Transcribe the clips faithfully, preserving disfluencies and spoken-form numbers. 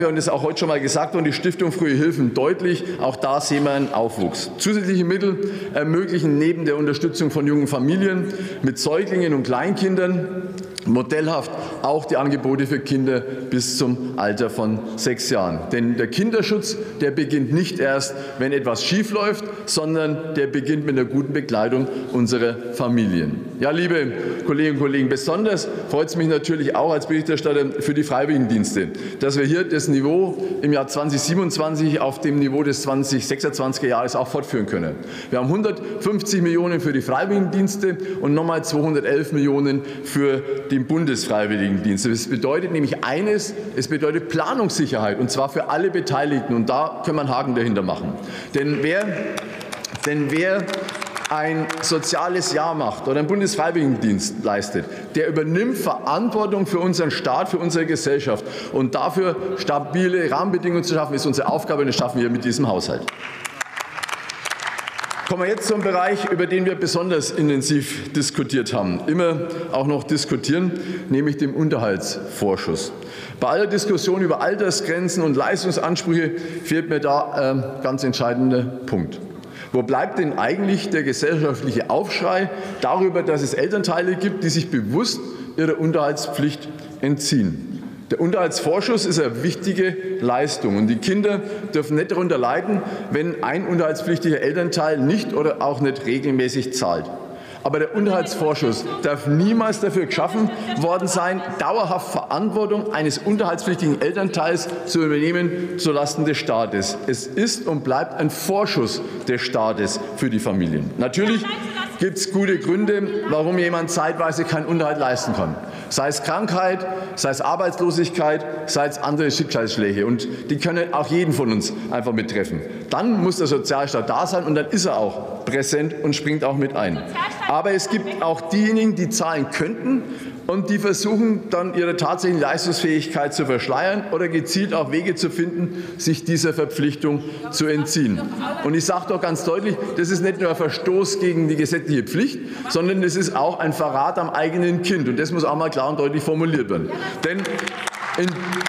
Und das ist auch heute schon mal gesagt worden, die Stiftung Frühe Hilfen deutlich. Auch da sehen wir einen Aufwuchs. Zusätzliche Mittel ermöglichen neben der Unterstützung von jungen Familien mit Säuglingen und Kleinkindern modellhaft auch die Angebote für Kinder bis zum Alter von sechs Jahren. Denn der Kinderschutz, der beginnt nicht erst, wenn etwas schief läuft, sondern der beginnt mit einer guten Begleitung unserer Familien. Ja, liebe Kolleginnen und Kollegen, besonders freut es mich natürlich auch als Berichterstatter für die Freiwilligendienste, dass wir hier das Niveau im Jahr zweitausendsiebenundzwanzig auf dem Niveau des zweitausendsechsundzwanziger Jahres auch fortführen können. Wir haben hundertfünfzig Millionen für die Freiwilligendienste und nochmal zweihundertelf Millionen für den Bundesfreiwilligendienst. Das bedeutet nämlich eines, es bedeutet Planungssicherheit, und zwar für alle Beteiligten. Und da können wir einen Haken dahinter machen. Denn wer, denn wer ein soziales Jahr macht oder einen Bundesfreiwilligendienst leistet, der übernimmt Verantwortung für unseren Staat, für unsere Gesellschaft. Und dafür stabile Rahmenbedingungen zu schaffen, ist unsere Aufgabe, und das schaffen wir mit diesem Haushalt. Kommen wir jetzt zum Bereich, über den wir besonders intensiv diskutiert haben, immer auch noch diskutieren, nämlich dem Unterhaltsvorschuss. Bei aller Diskussion über Altersgrenzen und Leistungsansprüche fehlt mir da ein ganz entscheidender Punkt. Wo bleibt denn eigentlich der gesellschaftliche Aufschrei darüber, dass es Elternteile gibt, die sich bewusst ihrer Unterhaltspflicht entziehen? Der Unterhaltsvorschuss ist eine wichtige Leistung, und die Kinder dürfen nicht darunter leiden, wenn ein unterhaltspflichtiger Elternteil nicht oder auch nicht regelmäßig zahlt. Aber der Unterhaltsvorschuss darf niemals dafür geschaffen worden sein, dauerhaft Verantwortung eines unterhaltspflichtigen Elternteils zu übernehmen zulasten des Staates. Es ist und bleibt ein Vorschuss des Staates für die Familien. Natürlich gibt es gute Gründe, warum jemand zeitweise keinen Unterhalt leisten kann. Sei es Krankheit, sei es Arbeitslosigkeit, sei es andere Schicksalsschläge. Und die können auch jeden von uns einfach mittreffen. Dann muss der Sozialstaat da sein, und dann ist er auch präsent und springt auch mit ein. Aber es gibt auch diejenigen, die zahlen könnten und die versuchen dann ihre tatsächliche Leistungsfähigkeit zu verschleiern oder gezielt auch Wege zu finden, sich dieser Verpflichtung zu entziehen. Und ich sage doch ganz deutlich, das ist nicht nur ein Verstoß gegen die gesetzliche Pflicht, sondern es ist auch ein Verrat am eigenen Kind. Und das muss auch mal klar und deutlich formuliert werden. Denn in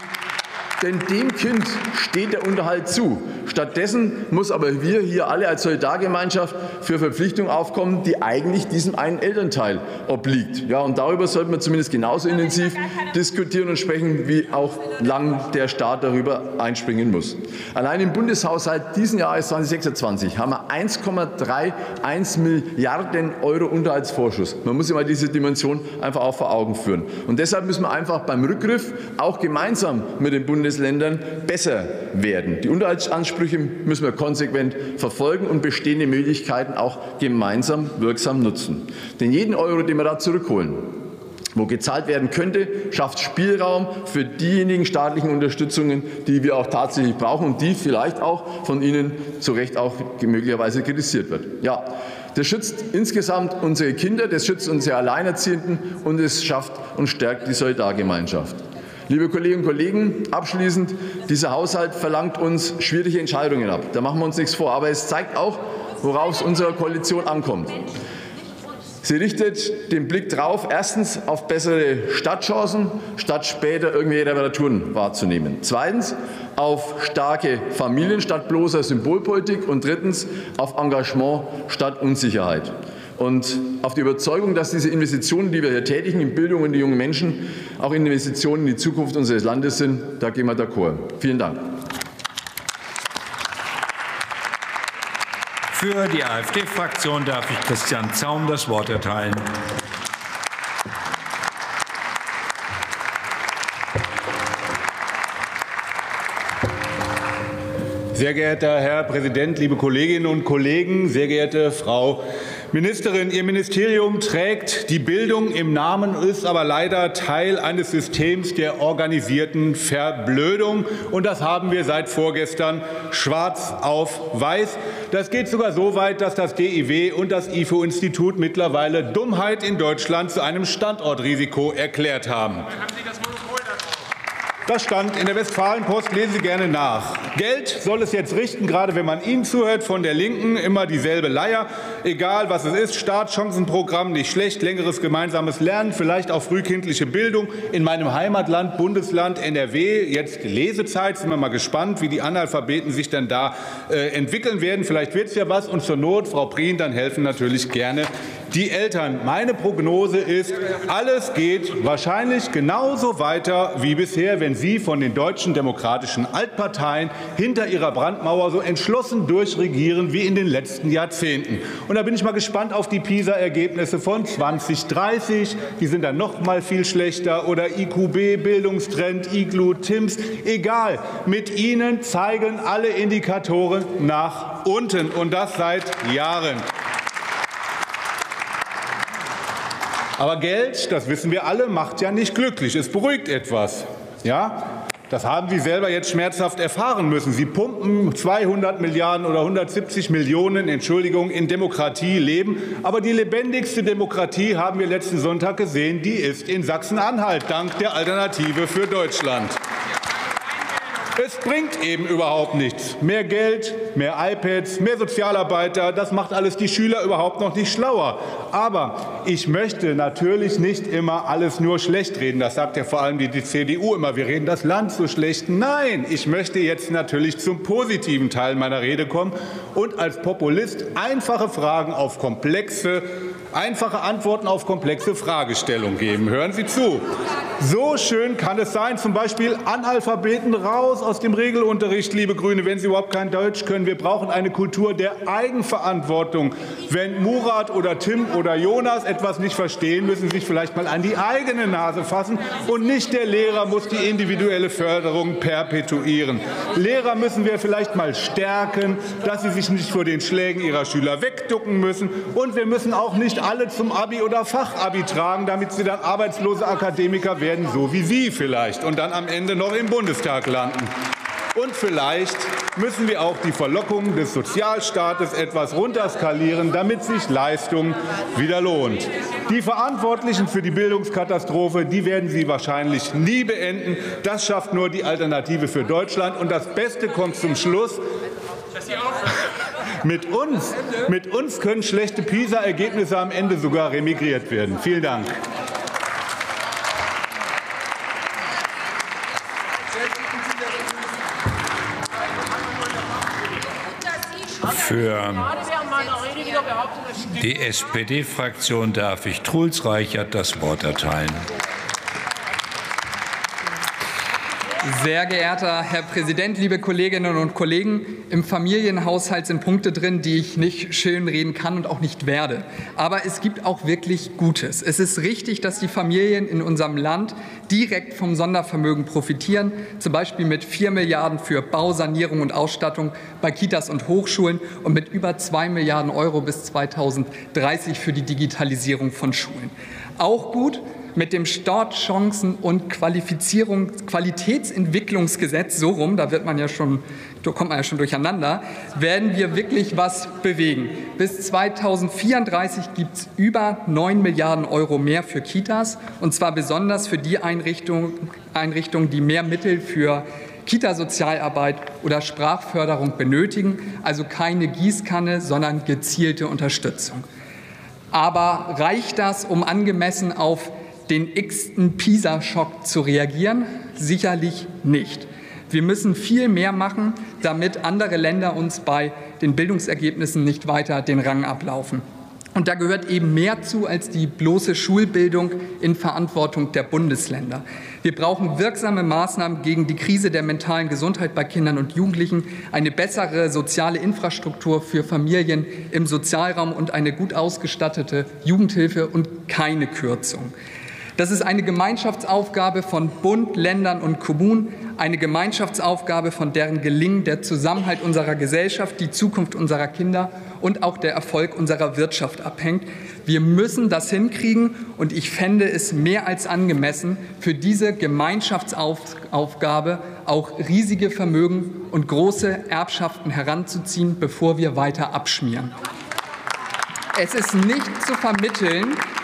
Denn dem Kind steht der Unterhalt zu. Stattdessen muss aber wir hier alle als Solidargemeinschaft für Verpflichtungen aufkommen, die eigentlich diesem einen Elternteil obliegt. Ja, und darüber sollten wir zumindest genauso intensiv diskutieren und sprechen, wie auch lang der Staat darüber einspringen muss. Allein im Bundeshaushalt diesen Jahres zweitausendsechsundzwanzig haben wir eins Komma einunddreißig Milliarden Euro Unterhaltsvorschuss. Man muss sich mal diese Dimension einfach auch vor Augen führen. Und deshalb müssen wir einfach beim Rückgriff auch gemeinsam mit den Bundesländern besser werden. Die Unterhaltsansprüche müssen wir konsequent verfolgen und bestehende Möglichkeiten auch gemeinsam wirksam nutzen. Denn jeden Euro, den wir da zurückholen, wo gezahlt werden könnte, schafft Spielraum für diejenigen staatlichen Unterstützungen, die wir auch tatsächlich brauchen und die vielleicht auch von Ihnen zu Recht auch möglicherweise kritisiert wird. Ja, das schützt insgesamt unsere Kinder, das schützt unsere Alleinerziehenden, und es schafft und stärkt die Solidargemeinschaft. Liebe Kolleginnen und Kollegen, abschließend, dieser Haushalt verlangt uns schwierige Entscheidungen ab. Da machen wir uns nichts vor. Aber es zeigt auch, worauf es unserer Koalition ankommt. Sie richtet den Blick darauf, erstens auf bessere Stadtchancen, statt später irgendwelche Reparaturen wahrzunehmen. Zweitens auf starke Familien statt bloßer Symbolpolitik. Und drittens auf Engagement statt Unsicherheit. Und auf die Überzeugung, dass diese Investitionen, die wir hier tätigen, in Bildung und die jungen Menschen, auch Investitionen in die Zukunft unseres Landes sind, da gehen wir d'accord. Vielen Dank. Für die AfD-Fraktion darf ich Christian Zaum das Wort erteilen. Sehr geehrter Herr Präsident, liebe Kolleginnen und Kollegen, sehr geehrte Frau Ministerin, Ihr Ministerium trägt die Bildung im Namen, ist aber leider Teil eines Systems der organisierten Verblödung. Und das haben wir seit vorgestern schwarz auf weiß. Das geht sogar so weit, dass das D I W und das I F O-Institut mittlerweile Dummheit in Deutschland zu einem Standortrisiko erklärt haben. Das stand in der Westfalenpost, lesen Sie gerne nach. Geld soll es jetzt richten, gerade wenn man Ihnen zuhört, von der Linken immer dieselbe Leier. Egal, was es ist, Startchancenprogramm, nicht schlecht, längeres gemeinsames Lernen, vielleicht auch frühkindliche Bildung. In meinem Heimatland, Bundesland N R W, jetzt Lesezeit, sind wir mal gespannt, wie die Analphabeten sich dann da äh, entwickeln werden. Vielleicht wird es ja was und zur Not, Frau Prien, dann helfen natürlich gerne die Eltern. Meine Prognose ist, alles geht wahrscheinlich genauso weiter wie bisher, wenn Sie von den deutschen demokratischen Altparteien hinter ihrer Brandmauer so entschlossen durchregieren wie in den letzten Jahrzehnten. Und da bin ich mal gespannt auf die PISA-Ergebnisse von zwanzig dreißig. Die sind dann noch mal viel schlechter. Oder I Q B, Bildungstrend, I G L U, T I M S. Egal, mit Ihnen zeigen alle Indikatoren nach unten, und das seit Jahren. Aber Geld, das wissen wir alle, macht ja nicht glücklich. Es beruhigt etwas. Ja? Das haben Sie selber jetzt schmerzhaft erfahren müssen. Sie pumpen zweihundert Milliarden oder hundertsiebzig Millionen, Entschuldigung, in Demokratie leben. Aber die lebendigste Demokratie, haben wir letzten Sonntag gesehen, die ist in Sachsen-Anhalt, dank der Alternative für Deutschland. Es bringt eben überhaupt nichts. Mehr Geld, mehr iPads, mehr Sozialarbeiter, das macht alles die Schüler überhaupt noch nicht schlauer. Aber ich möchte natürlich nicht immer alles nur schlecht reden. Das sagt ja vor allem die, die C D U immer, wir reden das Land so schlecht. Nein, ich möchte jetzt natürlich zum positiven Teil meiner Rede kommen und als Populist einfache Fragen auf komplexe, einfache Antworten auf komplexe Fragestellungen geben. Hören Sie zu. So schön kann es sein, zum Beispiel Analphabeten raus aus dem Regelunterricht, liebe Grüne, wenn Sie überhaupt kein Deutsch können. Wir brauchen eine Kultur der Eigenverantwortung. Wenn Murat oder Tim oder Jonas etwas nicht verstehen, müssen Sie sich vielleicht mal an die eigene Nase fassen, und nicht der Lehrer muss die individuelle Förderung perpetuieren. Lehrer müssen wir vielleicht mal stärken, dass sie sich nicht vor den Schlägen ihrer Schüler wegducken müssen, und wir müssen auch nicht alle zum Abi oder Fachabi tragen, damit sie dann arbeitslose Akademiker werden, so wie Sie vielleicht, und dann am Ende noch im Bundestag landen. Und vielleicht müssen wir auch die Verlockung des Sozialstaates etwas runterskalieren, damit sich Leistung wieder lohnt. Die Verantwortlichen für die Bildungskatastrophe, die werden Sie wahrscheinlich nie beenden. Das schafft nur die Alternative für Deutschland. Und das Beste kommt zum Schluss. Mit uns, mit uns können schlechte PISA-Ergebnisse am Ende sogar remigriert werden. Vielen Dank. Für die S P D-Fraktion darf ich Truls Reichert das Wort erteilen. Sehr geehrter Herr Präsident, liebe Kolleginnen und Kollegen! Im Familienhaushalt sind Punkte drin, die ich nicht schönreden kann und auch nicht werde. Aber es gibt auch wirklich Gutes. Es ist richtig, dass die Familien in unserem Land direkt vom Sondervermögen profitieren, zum Beispiel mit vier Milliarden für Bau, Sanierung und Ausstattung bei Kitas und Hochschulen und mit über zwei Milliarden Euro bis zweitausenddreißig für die Digitalisierung von Schulen. Auch gut: mit dem Startchancen- und Qualifizierung, Qualitätsentwicklungsgesetz, so rum, da wird man ja schon, da kommt man ja schon durcheinander, werden wir wirklich was bewegen. Bis zweitausendvierunddreißig gibt es über neun Milliarden Euro mehr für Kitas, und zwar besonders für die Einrichtungen, Einrichtungen, die mehr Mittel für Kita-Sozialarbeit oder Sprachförderung benötigen, also keine Gießkanne, sondern gezielte Unterstützung. Aber reicht das, um angemessen auf den x-ten PISA-Schock zu reagieren? Sicherlich nicht. Wir müssen viel mehr machen, damit andere Länder uns bei den Bildungsergebnissen nicht weiter den Rang ablaufen. Und da gehört eben mehr zu als die bloße Schulbildung in Verantwortung der Bundesländer. Wir brauchen wirksame Maßnahmen gegen die Krise der mentalen Gesundheit bei Kindern und Jugendlichen, eine bessere soziale Infrastruktur für Familien im Sozialraum und eine gut ausgestattete Jugendhilfe und keine Kürzung. Das ist eine Gemeinschaftsaufgabe von Bund, Ländern und Kommunen, eine Gemeinschaftsaufgabe, von deren Gelingen der Zusammenhalt unserer Gesellschaft, die Zukunft unserer Kinder und auch der Erfolg unserer Wirtschaft abhängt. Wir müssen das hinkriegen, und ich fände es mehr als angemessen, für diese Gemeinschaftsaufgabe auch riesige Vermögen und große Erbschaften heranzuziehen, bevor wir weiter abschmieren. Es ist nicht zu vermitteln,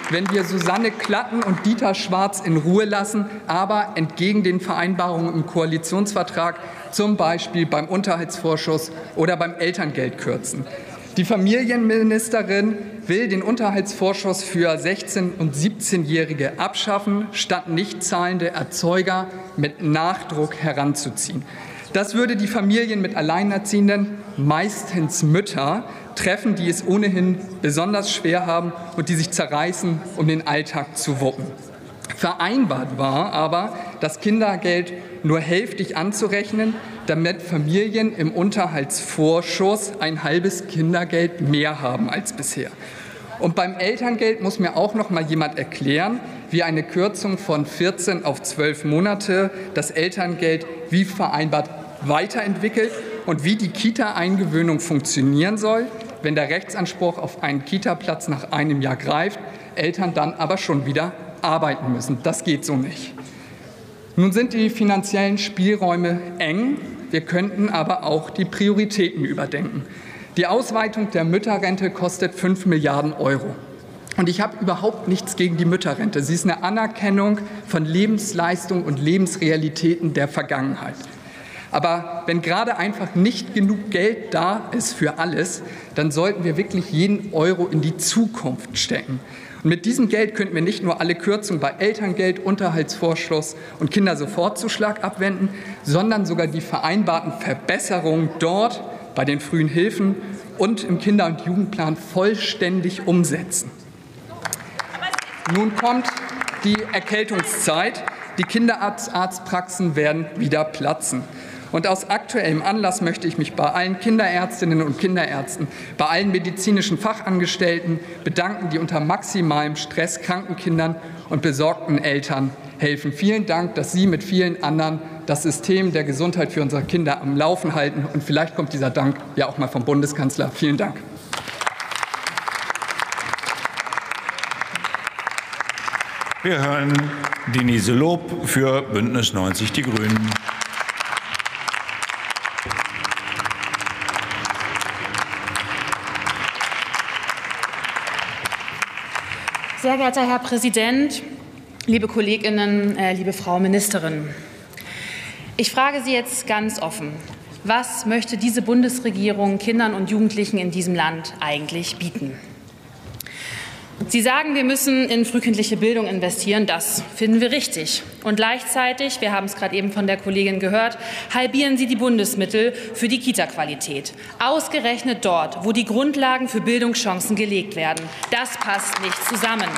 wenn wir Susanne Klatten und Dieter Schwarz in Ruhe lassen, aber entgegen den Vereinbarungen im Koalitionsvertrag, zum Beispiel beim Unterhaltsvorschuss oder beim Elterngeld kürzen. Die Familienministerin will den Unterhaltsvorschuss für sechzehn- und siebzehnjährige abschaffen, statt nicht zahlende Erzeuger mit Nachdruck heranzuziehen. Das würde die Familien mit Alleinerziehenden, meistens Mütter, treffen, die es ohnehin besonders schwer haben und die sich zerreißen, um den Alltag zu wuppen. Vereinbart war aber, das Kindergeld nur hälftig anzurechnen, damit Familien im Unterhaltsvorschuss ein halbes Kindergeld mehr haben als bisher. Und beim Elterngeld muss mir auch noch mal jemand erklären, wie eine Kürzung von vierzehn auf zwölf Monate das Elterngeld wie vereinbart weiterentwickelt und wie die Kita-Eingewöhnung funktionieren soll, wenn der Rechtsanspruch auf einen Kita-Platz nach einem Jahr greift, Eltern dann aber schon wieder arbeiten müssen. Das geht so nicht. Nun sind die finanziellen Spielräume eng. Wir könnten aber auch die Prioritäten überdenken. Die Ausweitung der Mütterrente kostet fünf Milliarden Euro. Und ich habe überhaupt nichts gegen die Mütterrente. Sie ist eine Anerkennung von Lebensleistung und Lebensrealitäten der Vergangenheit. Aber wenn gerade einfach nicht genug Geld da ist für alles, dann sollten wir wirklich jeden Euro in die Zukunft stecken. Und mit diesem Geld könnten wir nicht nur alle Kürzungen bei Elterngeld, Unterhaltsvorschuss und Kindersofortzuschlag abwenden, sondern sogar die vereinbarten Verbesserungen dort bei den frühen Hilfen und im Kinder- und Jugendplan vollständig umsetzen. Nun kommt die Erkältungszeit. Die Kinderarztpraxen werden wieder platzen. Und aus aktuellem Anlass möchte ich mich bei allen Kinderärztinnen und Kinderärzten, bei allen medizinischen Fachangestellten bedanken, die unter maximalem Stress kranken Kindern und besorgten Eltern helfen. Vielen Dank, dass Sie mit vielen anderen das System der Gesundheit für unsere Kinder am Laufen halten. Und vielleicht kommt dieser Dank ja auch mal vom Bundeskanzler. Vielen Dank. Wir hören Denise Lob für Bündnis neunzig Die Grünen. Sehr geehrter Herr Präsident, liebe Kolleginnen, äh, liebe Frau Ministerin. Ich frage Sie jetzt ganz offen, was möchte diese Bundesregierung Kindern und Jugendlichen in diesem Land eigentlich bieten? Sie sagen, wir müssen in frühkindliche Bildung investieren. Das finden wir richtig. Und gleichzeitig, wir haben es gerade eben von der Kollegin gehört, halbieren Sie die Bundesmittel für die Kita-Qualität. Ausgerechnet dort, wo die Grundlagen für Bildungschancen gelegt werden. Das passt nicht zusammen.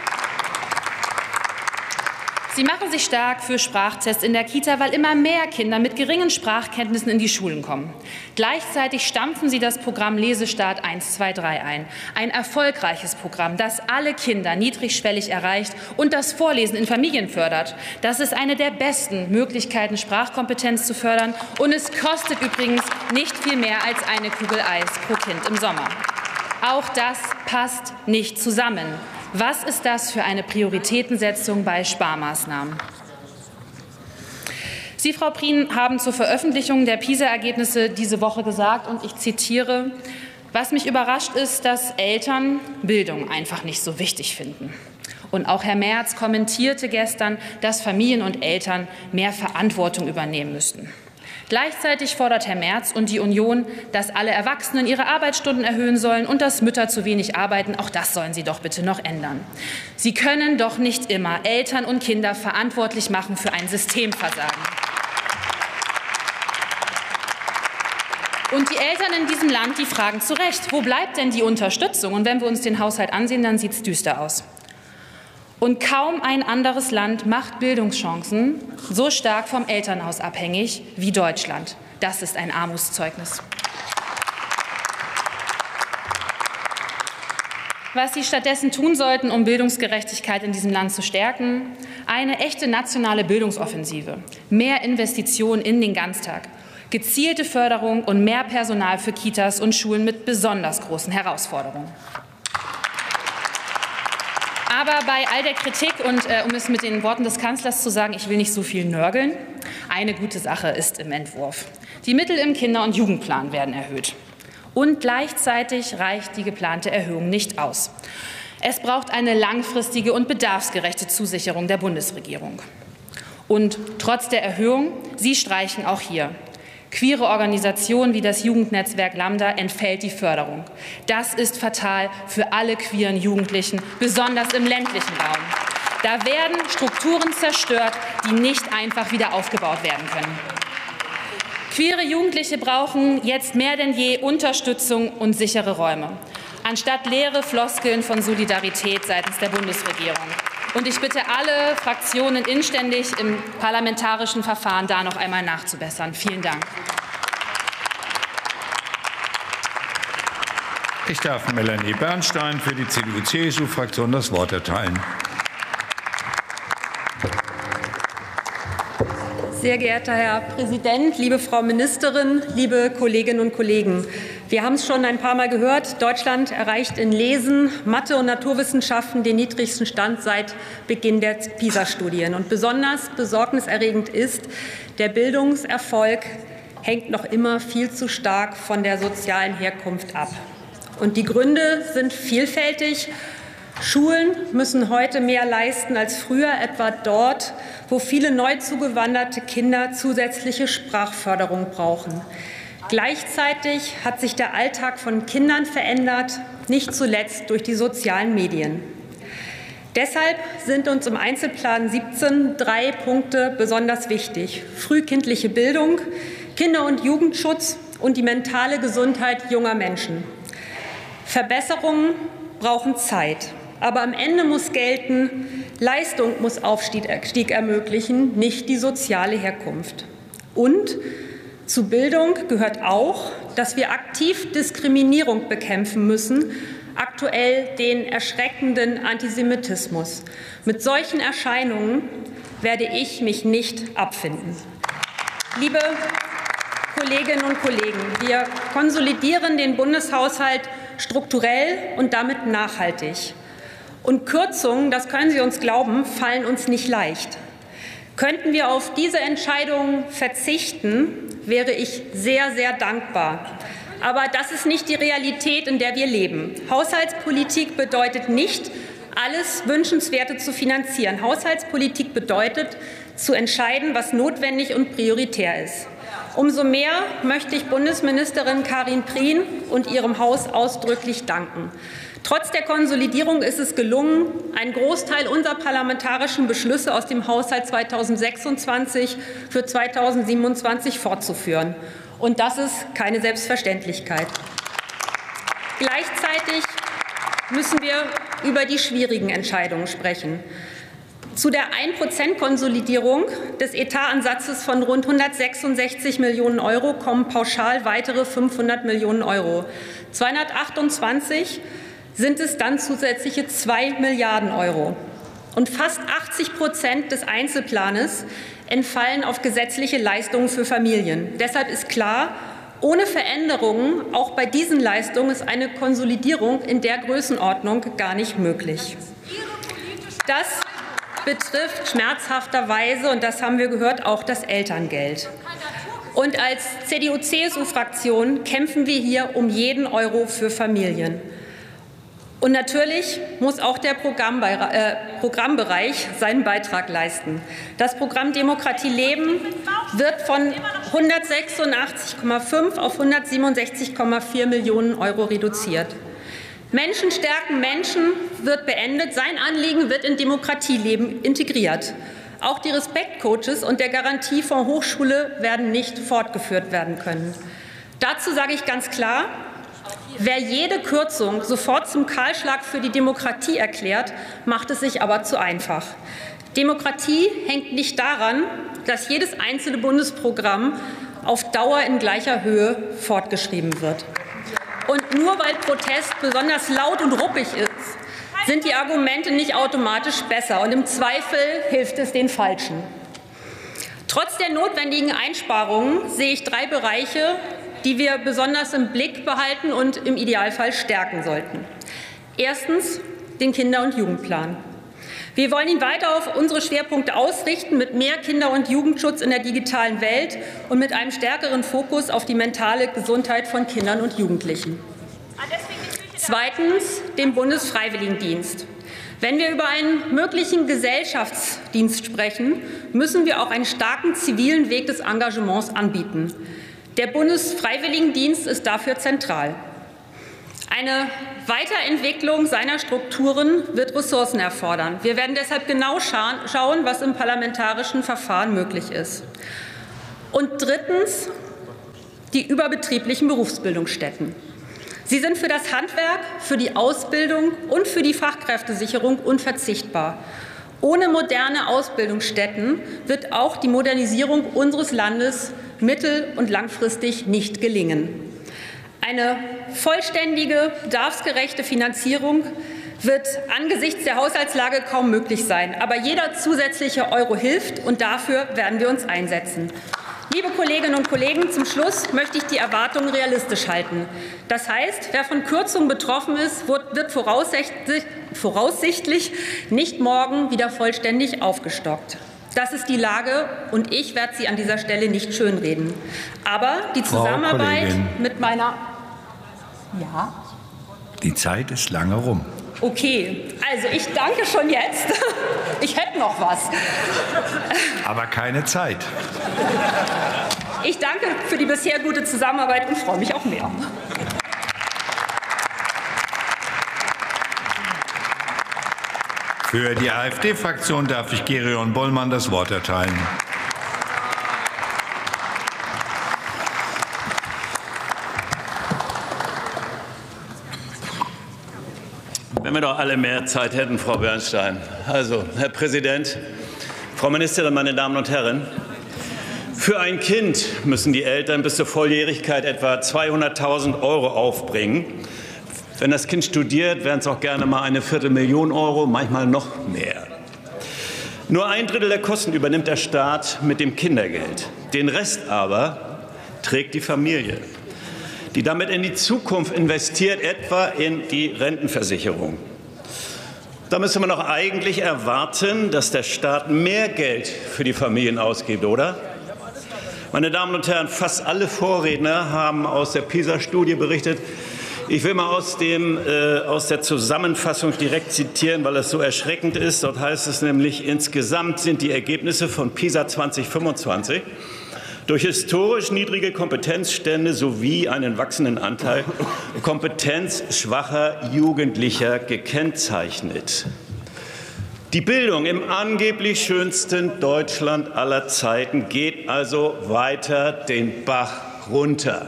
Sie machen sich stark für Sprachtests in der Kita, weil immer mehr Kinder mit geringen Sprachkenntnissen in die Schulen kommen. Gleichzeitig stampfen Sie das Programm Lesestart eins, zwei, drei ein. Ein erfolgreiches Programm, das alle Kinder niedrigschwellig erreicht und das Vorlesen in Familien fördert. Das ist eine der besten Möglichkeiten, Sprachkompetenz zu fördern. Und es kostet übrigens nicht viel mehr als eine Kugel Eis pro Kind im Sommer. Auch das passt nicht zusammen. Was ist das für eine Prioritätensetzung bei Sparmaßnahmen? Sie, Frau Prien, haben zur Veröffentlichung der PISA-Ergebnisse diese Woche gesagt, und ich zitiere, was mich überrascht ist, dass Eltern Bildung einfach nicht so wichtig finden. Und auch Herr Merz kommentierte gestern, dass Familien und Eltern mehr Verantwortung übernehmen müssten. Gleichzeitig fordert Herr Merz und die Union, dass alle Erwachsenen ihre Arbeitsstunden erhöhen sollen und dass Mütter zu wenig arbeiten. Auch das sollen Sie doch bitte noch ändern. Sie können doch nicht immer Eltern und Kinder verantwortlich machen für ein Systemversagen. Und die Eltern in diesem Land, die fragen zu Recht, wo bleibt denn die Unterstützung? Und wenn wir uns den Haushalt ansehen, dann sieht es düster aus. Und kaum ein anderes Land macht Bildungschancen so stark vom Elternhaus abhängig wie Deutschland. Das ist ein Armutszeugnis. Was Sie stattdessen tun sollten, um Bildungsgerechtigkeit in diesem Land zu stärken: eine echte nationale Bildungsoffensive, mehr Investitionen in den Ganztag, gezielte Förderung und mehr Personal für Kitas und Schulen mit besonders großen Herausforderungen. Aber bei all der Kritik und äh, um es mit den Worten des Kanzlers zu sagen, ich will nicht so viel nörgeln, eine gute Sache ist im Entwurf. Die Mittel im Kinder- und Jugendplan werden erhöht. Und gleichzeitig reicht die geplante Erhöhung nicht aus. Es braucht eine langfristige und bedarfsgerechte Zusicherung der Bundesregierung. Und trotz der Erhöhung, Sie streichen auch hier. Queere Organisationen wie das Jugendnetzwerk Lambda entfällt die Förderung. Das ist fatal für alle queeren Jugendlichen, besonders im ländlichen Raum. Da werden Strukturen zerstört, die nicht einfach wieder aufgebaut werden können. Queere Jugendliche brauchen jetzt mehr denn je Unterstützung und sichere Räume, anstatt leere Floskeln von Solidarität seitens der Bundesregierung. Und ich bitte alle Fraktionen inständig im parlamentarischen Verfahren da noch einmal nachzubessern. Vielen Dank. Ich darf Melanie Bernstein für die C D U C S U-Fraktion das Wort erteilen. Sehr geehrter Herr Präsident, liebe Frau Ministerin, liebe Kolleginnen und Kollegen! Wir haben es schon ein paar Mal gehört. Deutschland erreicht in Lesen, Mathe und Naturwissenschaften den niedrigsten Stand seit Beginn der PISA-Studien. Und besonders besorgniserregend ist, der Bildungserfolg hängt noch immer viel zu stark von der sozialen Herkunft ab. Und die Gründe sind vielfältig. Schulen müssen heute mehr leisten als früher, etwa dort, wo viele neu zugewanderte Kinder zusätzliche Sprachförderung brauchen. Gleichzeitig hat sich der Alltag von Kindern verändert, nicht zuletzt durch die sozialen Medien. Deshalb sind uns im Einzelplan siebzehn drei Punkte besonders wichtig: frühkindliche Bildung, Kinder- und Jugendschutz und die mentale Gesundheit junger Menschen. Verbesserungen brauchen Zeit. Aber am Ende muss gelten, Leistung muss Aufstieg ermöglichen, nicht die soziale Herkunft. Und zu Bildung gehört auch, dass wir aktiv Diskriminierung bekämpfen müssen, aktuell den erschreckenden Antisemitismus. Mit solchen Erscheinungen werde ich mich nicht abfinden. Liebe Kolleginnen und Kollegen, wir konsolidieren den Bundeshaushalt strukturell und damit nachhaltig. Und Kürzungen, das können Sie uns glauben, fallen uns nicht leicht. Könnten wir auf diese Entscheidung verzichten, wäre ich sehr, sehr dankbar. Aber das ist nicht die Realität, in der wir leben. Haushaltspolitik bedeutet nicht, alles Wünschenswerte zu finanzieren. Haushaltspolitik bedeutet, zu entscheiden, was notwendig und prioritär ist. Umso mehr möchte ich Bundesministerin Karin Prien und ihrem Haus ausdrücklich danken. Trotz der Konsolidierung ist es gelungen, einen Großteil unserer parlamentarischen Beschlüsse aus dem Haushalt zweitausendsechsundzwanzig für zweitausendsiebenundzwanzig fortzuführen. Und das ist keine Selbstverständlichkeit. Gleichzeitig müssen wir über die schwierigen Entscheidungen sprechen. Zu der ein Prozent Konsolidierung des Etatansatzes von rund hundertsechsundsechzig Millionen Euro kommen pauschal weitere fünfhundert Millionen Euro. zweihundertachtundzwanzig sind es dann zusätzliche zwei Milliarden Euro. Und fast achtzig Prozent des Einzelplanes entfallen auf gesetzliche Leistungen für Familien. Deshalb ist klar, ohne Veränderungen auch bei diesen Leistungen ist eine Konsolidierung in der Größenordnung gar nicht möglich. Das betrifft schmerzhafterweise, und das haben wir gehört, auch das Elterngeld. Und als C D U C S U-Fraktion kämpfen wir hier um jeden Euro für Familien. Und natürlich muss auch der Programmbereich seinen Beitrag leisten. Das Programm Demokratie leben wird von hundertsechsundachtzig Komma fünf auf hundertsiebenundsechzig Komma vier Millionen Euro reduziert. Menschen stärken Menschen wird beendet. Sein Anliegen wird in Demokratieleben integriert. Auch die Respektcoaches und der Garantiefonds Hochschule werden nicht fortgeführt werden können. Dazu sage ich ganz klar: Wer jede Kürzung sofort zum Kahlschlag für die Demokratie erklärt, macht es sich aber zu einfach. Demokratie hängt nicht daran, dass jedes einzelne Bundesprogramm auf Dauer in gleicher Höhe fortgeschrieben wird. Und nur weil Protest besonders laut und ruppig ist, sind die Argumente nicht automatisch besser. Und im Zweifel hilft es den Falschen. Trotz der notwendigen Einsparungen sehe ich drei Bereiche, die wir besonders im Blick behalten und im Idealfall stärken sollten. Erstens den Kinder- und Jugendplan. Wir wollen ihn weiter auf unsere Schwerpunkte ausrichten, mit mehr Kinder- und Jugendschutz in der digitalen Welt und mit einem stärkeren Fokus auf die mentale Gesundheit von Kindern und Jugendlichen. Zweitens dem Bundesfreiwilligendienst. Wenn wir über einen möglichen Gesellschaftsdienst sprechen, müssen wir auch einen starken zivilen Weg des Engagements anbieten. Der Bundesfreiwilligendienst ist dafür zentral. Eine Weiterentwicklung seiner Strukturen wird Ressourcen erfordern. Wir werden deshalb genau schauen, was im parlamentarischen Verfahren möglich ist. Und drittens die überbetrieblichen Berufsbildungsstätten. Sie sind für das Handwerk, für die Ausbildung und für die Fachkräftesicherung unverzichtbar. Ohne moderne Ausbildungsstätten wird auch die Modernisierung unseres Landes mittel- und langfristig nicht gelingen. Eine vollständige, bedarfsgerechte Finanzierung wird angesichts der Haushaltslage kaum möglich sein. Aber jeder zusätzliche Euro hilft, und dafür werden wir uns einsetzen. Liebe Kolleginnen und Kollegen, zum Schluss möchte ich die Erwartungen realistisch halten. Das heißt, wer von Kürzungen betroffen ist, wird voraussichtlich nicht morgen wieder vollständig aufgestockt. Das ist die Lage, und ich werde sie an dieser Stelle nicht schönreden. Aber die Zusammenarbeit mit meiner... Ja? Die Zeit ist lange rum. Okay, also ich danke schon jetzt. Ich hätte noch was. Aber keine Zeit. Ich danke für die bisher gute Zusammenarbeit und freue mich auf mehr. Für die AfD-Fraktion darf ich Gerion Bollmann das Wort erteilen. Wenn wir doch alle mehr Zeit hätten, Frau Bernstein. Also, Herr Präsident, Frau Ministerin, meine Damen und Herren, für ein Kind müssen die Eltern bis zur Volljährigkeit etwa zweihunderttausend Euro aufbringen. Wenn das Kind studiert, wären es auch gerne mal eine Viertelmillion Euro, manchmal noch mehr. Nur ein Drittel der Kosten übernimmt der Staat mit dem Kindergeld. Den Rest aber trägt die Familie, die damit in die Zukunft investiert, etwa in die Rentenversicherung. Da müsste man doch eigentlich erwarten, dass der Staat mehr Geld für die Familien ausgibt, oder? Meine Damen und Herren, fast alle Vorredner haben aus der PISA-Studie berichtet. Ich will mal aus, dem, äh, aus der Zusammenfassung direkt zitieren, weil es so erschreckend ist. Dort heißt es nämlich, insgesamt sind die Ergebnisse von PISA zweitausendfünfundzwanzig durch historisch niedrige Kompetenzstände sowie einen wachsenden Anteil kompetenzschwacher Jugendlicher gekennzeichnet. Die Bildung im angeblich schönsten Deutschland aller Zeiten geht also weiter den Bach runter.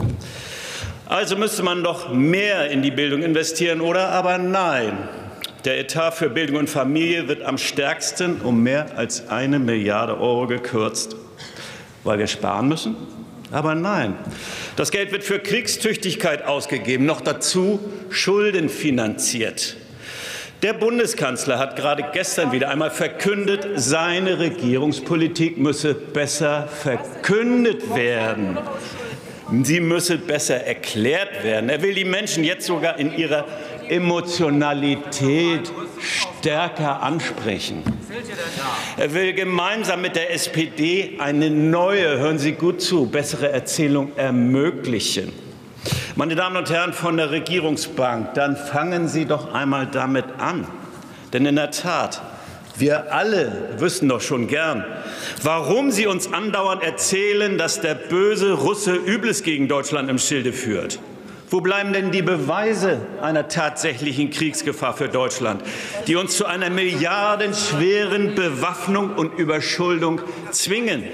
Also müsste man doch mehr in die Bildung investieren, oder? Aber nein. Der Etat für Bildung und Familie wird am stärksten um mehr als eine Milliarde Euro gekürzt. Weil wir sparen müssen? Aber nein. Das Geld wird für Kriegstüchtigkeit ausgegeben, noch dazu schuldenfinanziert. Der Bundeskanzler hat gerade gestern wieder einmal verkündet, seine Regierungspolitik müsse besser verkündet werden. Sie müsse besser erklärt werden. Er will die Menschen jetzt sogar in ihrer Emotionalität stärker ansprechen. Er will gemeinsam mit der S P D eine neue, hören Sie gut zu, bessere Erzählung ermöglichen. Meine Damen und Herren von der Regierungsbank, dann fangen Sie doch einmal damit an. Denn in der Tat, wir alle wüssten doch schon gern, warum Sie uns andauernd erzählen, dass der böse Russe Übles gegen Deutschland im Schilde führt. Wo bleiben denn die Beweise einer tatsächlichen Kriegsgefahr für Deutschland, die uns zu einer milliardenschweren Bewaffnung und Überschuldung zwingen?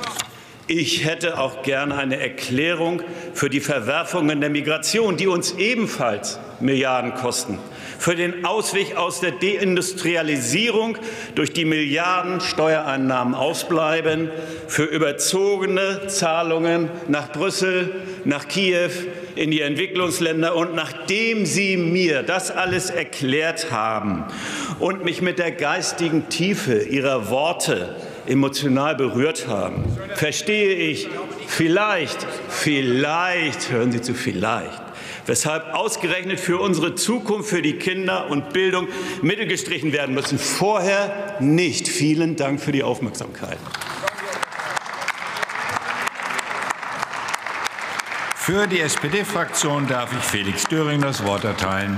Ich hätte auch gerne eine Erklärung für die Verwerfungen der Migration, die uns ebenfalls Milliarden kosten, für den Ausweg aus der Deindustrialisierung, durch die Milliarden Steuereinnahmen ausbleiben, für überzogene Zahlungen nach Brüssel, nach Kiew, in die Entwicklungsländer. Und nachdem Sie mir das alles erklärt haben und mich mit der geistigen Tiefe Ihrer Worte emotional berührt haben, verstehe ich vielleicht, vielleicht, hören Sie zu, vielleicht, weshalb ausgerechnet für unsere Zukunft, für die Kinder und Bildung Mittel gestrichen werden müssen. Vorher nicht. Vielen Dank für die Aufmerksamkeit. Für die S P D-Fraktion darf ich Felix Döring das Wort erteilen.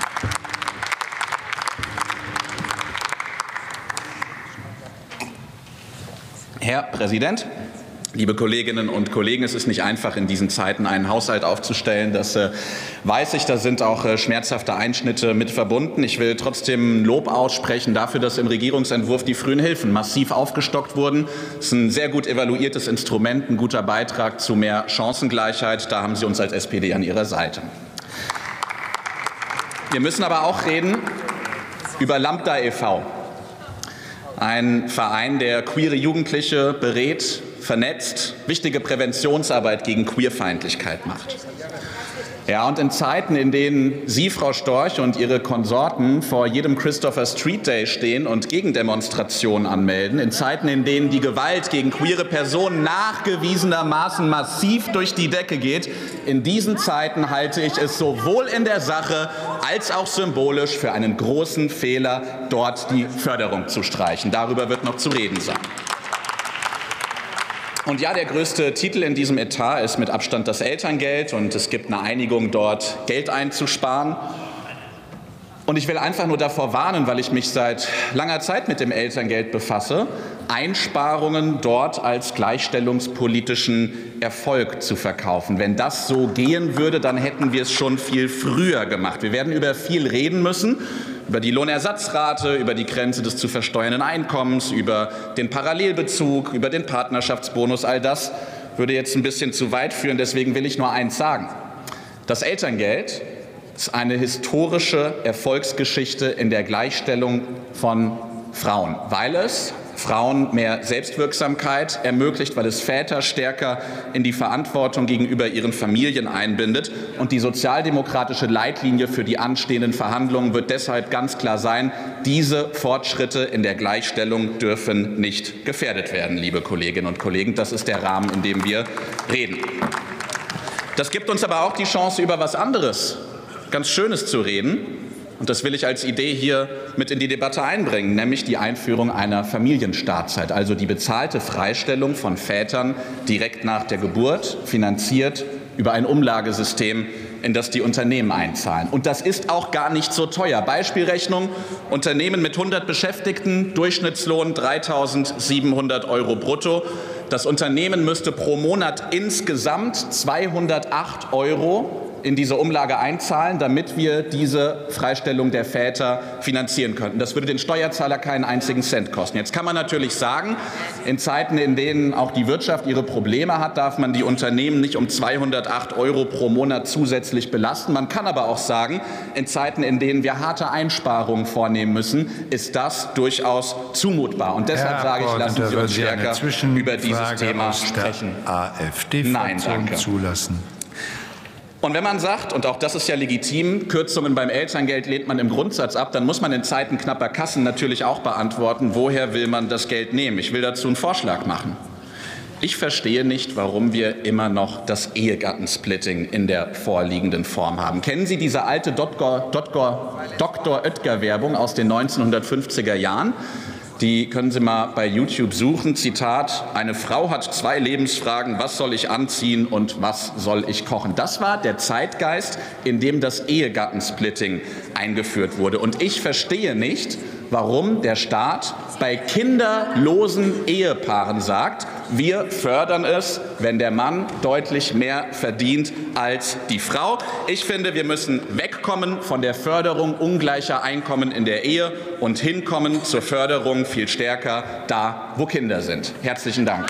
Herr Präsident, liebe Kolleginnen und Kollegen, es ist nicht einfach, in diesen Zeiten einen Haushalt aufzustellen. Das äh, weiß ich, da sind auch äh, schmerzhafte Einschnitte mit verbunden. Ich will trotzdem Lob aussprechen dafür, dass im Regierungsentwurf die frühen Hilfen massiv aufgestockt wurden. Das ist ein sehr gut evaluiertes Instrument, ein guter Beitrag zu mehr Chancengleichheit. Da haben Sie uns als S P D an Ihrer Seite. Wir müssen aber auch reden über Lambda e V Ein Verein, der queere Jugendliche berät, vernetzt, wichtige Präventionsarbeit gegen Queerfeindlichkeit macht. Ja, und in Zeiten, in denen Sie, Frau Storch, und Ihre Konsorten vor jedem Christopher Street Day stehen und Gegendemonstrationen anmelden, in Zeiten, in denen die Gewalt gegen queere Personen nachgewiesenermaßen massiv durch die Decke geht, in diesen Zeiten halte ich es sowohl in der Sache als auch symbolisch für einen großen Fehler, dort die Förderung zu streichen. Darüber wird noch zu reden sein. Und ja, der größte Titel in diesem Etat ist mit Abstand das Elterngeld, und es gibt eine Einigung, dort Geld einzusparen. Und ich will einfach nur davor warnen, weil ich mich seit langer Zeit mit dem Elterngeld befasse, Einsparungen dort als gleichstellungspolitischen Erfolg zu verkaufen. Wenn das so gehen würde, dann hätten wir es schon viel früher gemacht. Wir werden über viel reden müssen. Über die Lohnersatzrate, über die Grenze des zu versteuernden Einkommens, über den Parallelbezug, über den Partnerschaftsbonus. All das würde jetzt ein bisschen zu weit führen. Deswegen will ich nur eins sagen. Das Elterngeld ist eine historische Erfolgsgeschichte in der Gleichstellung von Frauen, weil es Frauen mehr Selbstwirksamkeit ermöglicht, weil es Väter stärker in die Verantwortung gegenüber ihren Familien einbindet. Und die sozialdemokratische Leitlinie für die anstehenden Verhandlungen wird deshalb ganz klar sein: Diese Fortschritte in der Gleichstellung dürfen nicht gefährdet werden, liebe Kolleginnen und Kollegen. Das ist der Rahmen, in dem wir reden. Das gibt uns aber auch die Chance, über etwas anderes, ganz Schönes zu reden. Und das will ich als Idee hier mit in die Debatte einbringen, nämlich die Einführung einer Familienstartzeit, also die bezahlte Freistellung von Vätern direkt nach der Geburt, finanziert über ein Umlagesystem, in das die Unternehmen einzahlen. Und das ist auch gar nicht so teuer. Beispielrechnung: Unternehmen mit hundert Beschäftigten, Durchschnittslohn dreitausendsiebenhundert Euro brutto. Das Unternehmen müsste pro Monat insgesamt zweihundertacht Euro in diese Umlage einzahlen, damit wir diese Freistellung der Väter finanzieren könnten. Das würde den Steuerzahler keinen einzigen Cent kosten. Jetzt kann man natürlich sagen, in Zeiten, in denen auch die Wirtschaft ihre Probleme hat, darf man die Unternehmen nicht um zweihundertacht Euro pro Monat zusätzlich belasten. Man kann aber auch sagen, in Zeiten, in denen wir harte Einsparungen vornehmen müssen, ist das durchaus zumutbar. Und deshalb sage ich, lassen Sie uns stärker über dieses Thema sprechen. Nein, danke. Zulassen. Und wenn man sagt, und auch das ist ja legitim, Kürzungen beim Elterngeld lehnt man im Grundsatz ab, dann muss man in Zeiten knapper Kassen natürlich auch beantworten, woher will man das Geld nehmen. Ich will dazu einen Vorschlag machen. Ich verstehe nicht, warum wir immer noch das Ehegattensplitting in der vorliegenden Form haben. Kennen Sie diese alte Doktor Oetker-Werbung aus den neunzehnhundertfünfziger Jahren? Die können Sie mal bei YouTube suchen. Zitat: Eine Frau hat zwei Lebensfragen: Was soll ich anziehen und was soll ich kochen? Das war der Zeitgeist, in dem das Ehegattensplitting eingeführt wurde. Und ich verstehe nicht, warum der Staat bei kinderlosen Ehepaaren sagt, wir fördern es, wenn der Mann deutlich mehr verdient als die Frau. Ich finde, wir müssen wegkommen von der Förderung ungleicher Einkommen in der Ehe und hinkommen zur Förderung viel stärker da, wo Kinder sind. Herzlichen Dank.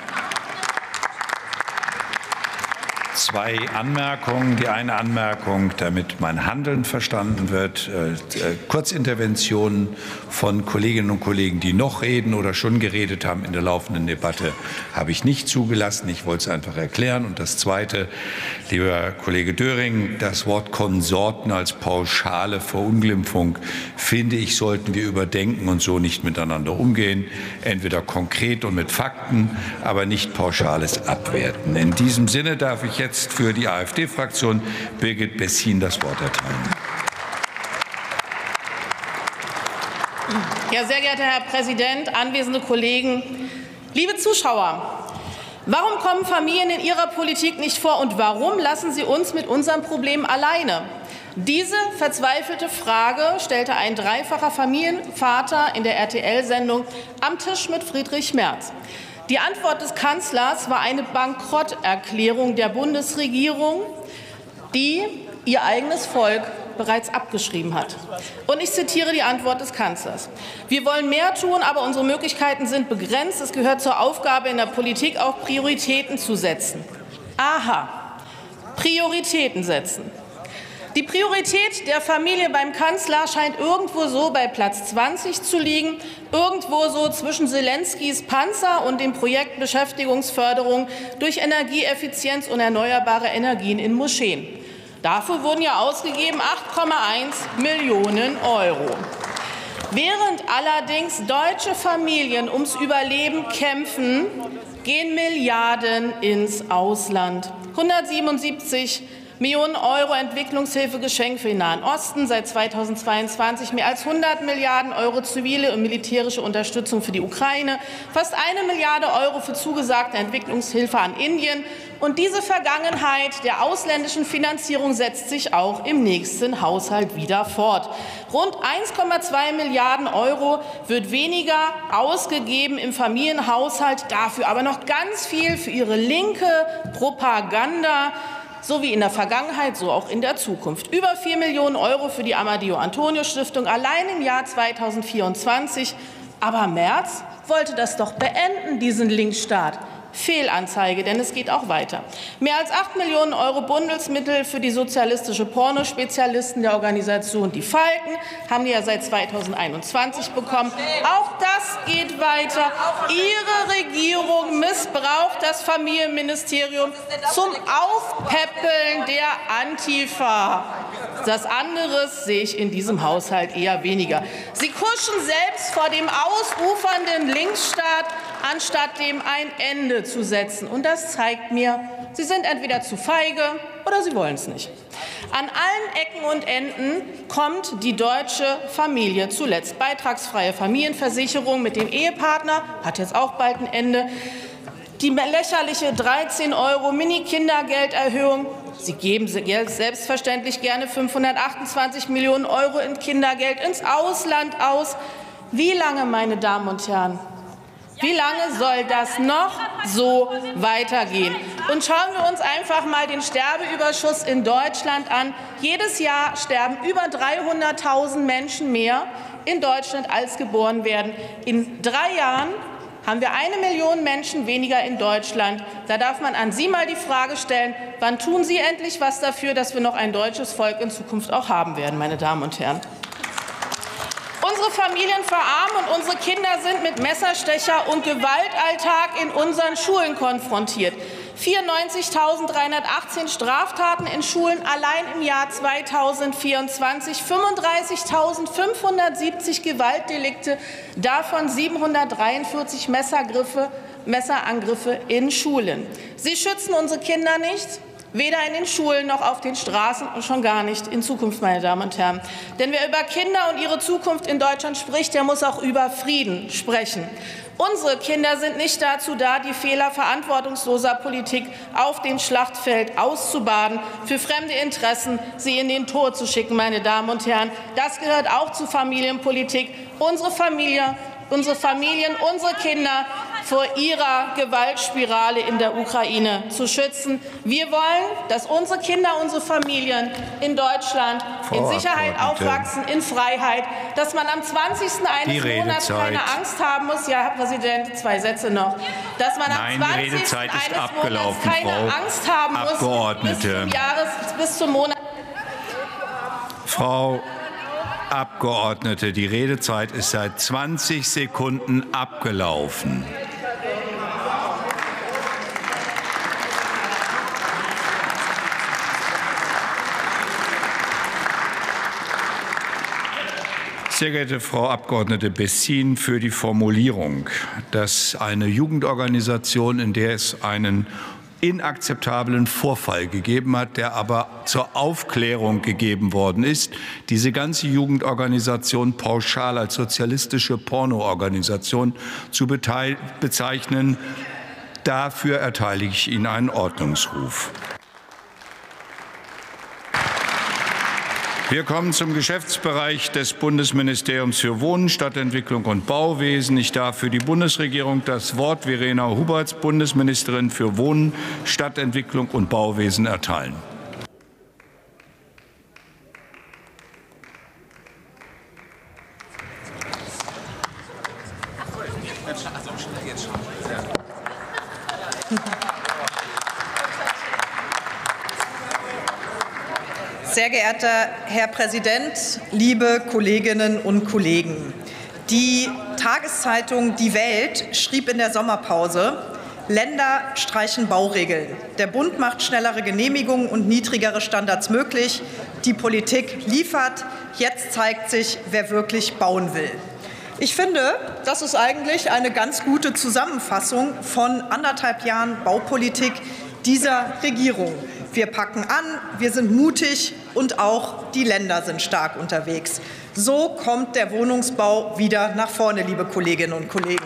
Zwei Anmerkungen. Die eine Anmerkung, damit mein Handeln verstanden wird. Äh, äh, Kurzinterventionen von Kolleginnen und Kollegen, die noch reden oder schon geredet haben in der laufenden Debatte, habe ich nicht zugelassen. Ich wollte es einfach erklären. Und das Zweite, lieber Kollege Döring, das Wort Konsorten als pauschale Verunglimpfung, finde ich, sollten wir überdenken und so nicht miteinander umgehen. Entweder konkret und mit Fakten, aber nicht pauschales Abwerten. In diesem Sinne darf ich jetzt für die AfD-Fraktion Birgit Bessin das Wort erteilen. Ja, sehr geehrter Herr Präsident, anwesende Kollegen, liebe Zuschauer! Warum kommen Familien in Ihrer Politik nicht vor und warum lassen Sie uns mit unserem Problem alleine? Diese verzweifelte Frage stellte ein dreifacher Familienvater in der R T L-Sendung Am Tisch mit Friedrich Merz. Die Antwort des Kanzlers war eine Bankrotterklärung der Bundesregierung, die ihr eigenes Volk bereits abgeschrieben hat. Und ich zitiere die Antwort des Kanzlers. Wir wollen mehr tun, aber unsere Möglichkeiten sind begrenzt. Es gehört zur Aufgabe in der Politik, auch Prioritäten zu setzen. Aha, Prioritäten setzen. Die Priorität der Familie beim Kanzler scheint irgendwo so bei Platz zwanzig zu liegen, irgendwo so zwischen Selenskys Panzer und dem Projekt Beschäftigungsförderung durch Energieeffizienz und erneuerbare Energien in Moscheen. Dafür wurden ja ausgegeben acht Komma eins Millionen Euro. Während allerdings deutsche Familien ums Überleben kämpfen, gehen Milliarden ins Ausland. hundertsiebenundsiebzig Millionen Euro Entwicklungshilfegeschenk für den Nahen Osten, seit zweitausendzweiundzwanzig mehr als hundert Milliarden Euro zivile und militärische Unterstützung für die Ukraine, fast eine Milliarde Euro für zugesagte Entwicklungshilfe an Indien. Und diese Vergangenheit der ausländischen Finanzierung setzt sich auch im nächsten Haushalt wieder fort. Rund eins Komma zwei Milliarden Euro wird weniger ausgegeben im Familienhaushalt, dafür aber noch ganz viel für ihre linke Propaganda. So wie in der Vergangenheit, so auch in der Zukunft. Über vier Millionen Euro für die Amadeo-Antonio-Stiftung allein im Jahr zweitausendvierundzwanzig. Aber Merz wollte das doch beenden, diesen Linksstaat. Fehlanzeige, denn es geht auch weiter. Mehr als acht Millionen Euro Bundesmittel für die sozialistische Pornospezialisten der Organisation Die Falken haben die ja seit zweitausendeinundzwanzig bekommen. Auch das geht weiter. Ihre Regierung missbraucht das Familienministerium zum Aufpäppeln der Antifa. Das anderes sehe ich in diesem Haushalt eher weniger. Sie kuschen selbst vor dem ausufernden Linksstaat, anstatt dem ein Ende zu setzen. Und das zeigt mir, Sie sind entweder zu feige oder Sie wollen es nicht. An allen Ecken und Enden kommt die deutsche Familie zuletzt. Beitragsfreie Familienversicherung mit dem Ehepartner hat jetzt auch bald ein Ende. Die lächerliche dreizehn Euro Mini-Kindergelderhöhung. Sie geben selbstverständlich gerne fünfhundertachtundzwanzig Millionen Euro in Kindergeld ins Ausland aus. Wie lange, meine Damen und Herren? Wie lange soll das noch so weitergehen? Und schauen wir uns einfach mal den Sterbeüberschuss in Deutschland an. Jedes Jahr sterben über dreihunderttausend Menschen mehr in Deutschland, als geboren werden. In drei Jahren haben wir eine Million Menschen weniger in Deutschland. Da darf man an Sie mal die Frage stellen, wann tun Sie endlich was dafür, dass wir noch ein deutsches Volk in Zukunft auch haben werden, meine Damen und Herren? Unsere Familien verarmen und unsere Kinder sind mit Messerstecher und Gewaltalltag in unseren Schulen konfrontiert. vierundneunzigtausenddreihundertachtzehn Straftaten in Schulen allein im Jahr zweitausendvierundzwanzig, fünfunddreißigtausendfünfhundertsiebzig Gewaltdelikte, davon siebenhundertdreiundvierzig Messergriffe, Messerangriffe in Schulen. Sie schützen unsere Kinder nicht. Weder in den Schulen noch auf den Straßen und schon gar nicht in Zukunft, meine Damen und Herren. Denn wer über Kinder und ihre Zukunft in Deutschland spricht, der muss auch über Frieden sprechen. Unsere Kinder sind nicht dazu da, die Fehler verantwortungsloser Politik auf dem Schlachtfeld auszubaden, für fremde Interessen sie in den Tod zu schicken, meine Damen und Herren. Das gehört auch zu Familienpolitik. Unsere Familie, unsere Familien, unsere Kinder vor ihrer Gewaltspirale in der Ukraine zu schützen. Wir wollen, dass unsere Kinder, unsere Familien in Deutschland in Sicherheit aufwachsen, in Freiheit, dass man am zwanzigsten eines Monats keine Angst haben muss. Ja, Herr Präsident, zwei Sätze noch. Dass man am zwanzigsten eines Monats keine Angst haben muss bis zum Jahres, bis zum Monat. Frau Abgeordnete, die Redezeit ist seit zwanzig Sekunden abgelaufen. Sehr geehrte Frau Abgeordnete Bessin, für die Formulierung, dass eine Jugendorganisation, in der es einen inakzeptablen Vorfall gegeben hat, der aber zur Aufklärung gegeben worden ist, diese ganze Jugendorganisation pauschal als sozialistische Pornoorganisation zu bezeichnen, Dafür erteile ich Ihnen einen Ordnungsruf. Wir kommen zum Geschäftsbereich des Bundesministeriums für Wohnen, Stadtentwicklung und Bauwesen. Ich darf für die Bundesregierung das Wort Verena Huberts, Bundesministerin für Wohnen, Stadtentwicklung und Bauwesen, erteilen. Sehr geehrter Herr Präsident, liebe Kolleginnen und Kollegen! Die Tageszeitung Die Welt schrieb in der Sommerpause: Länder streichen Bauregeln. Der Bund macht schnellere Genehmigungen und niedrigere Standards möglich. Die Politik liefert. Jetzt zeigt sich, wer wirklich bauen will. Ich finde, das ist eigentlich eine ganz gute Zusammenfassung von anderthalb Jahren Baupolitik dieser Regierung. Wir packen an, wir sind mutig und auch die Länder sind stark unterwegs. So kommt der Wohnungsbau wieder nach vorne, liebe Kolleginnen und Kollegen.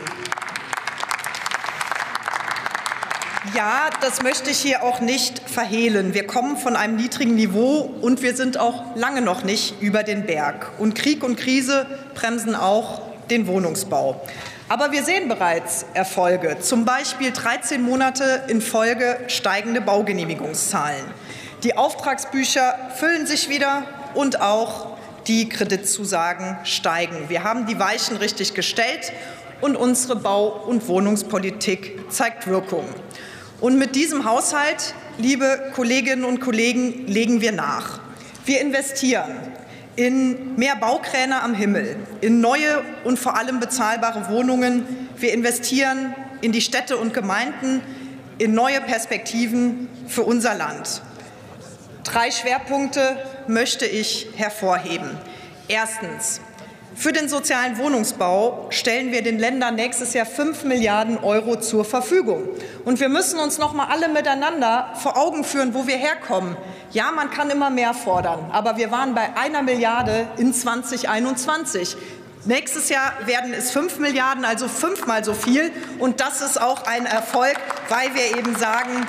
Ja, das möchte ich hier auch nicht verhehlen. Wir kommen von einem niedrigen Niveau und wir sind auch lange noch nicht über den Berg. Und Krieg und Krise bremsen auch den Wohnungsbau. Aber wir sehen bereits Erfolge, zum Beispiel dreizehn Monate in Folge steigende Baugenehmigungszahlen. Die Auftragsbücher füllen sich wieder und auch die Kreditzusagen steigen. Wir haben die Weichen richtig gestellt und unsere Bau- und Wohnungspolitik zeigt Wirkung. Und mit diesem Haushalt, liebe Kolleginnen und Kollegen, legen wir nach. Wir investieren in mehr Baukräne am Himmel, in neue und vor allem bezahlbare Wohnungen. Wir investieren in die Städte und Gemeinden, in neue Perspektiven für unser Land. Drei Schwerpunkte möchte ich hervorheben. Erstens: Für den sozialen Wohnungsbau stellen wir den Ländern nächstes Jahr fünf Milliarden Euro zur Verfügung. Und wir müssen uns noch mal alle miteinander vor Augen führen, wo wir herkommen. Ja, man kann immer mehr fordern, aber wir waren bei einer Milliarde in zweitausendeinundzwanzig. Nächstes Jahr werden es fünf Milliarden, also fünfmal so viel. Und das ist auch ein Erfolg, weil wir eben sagen,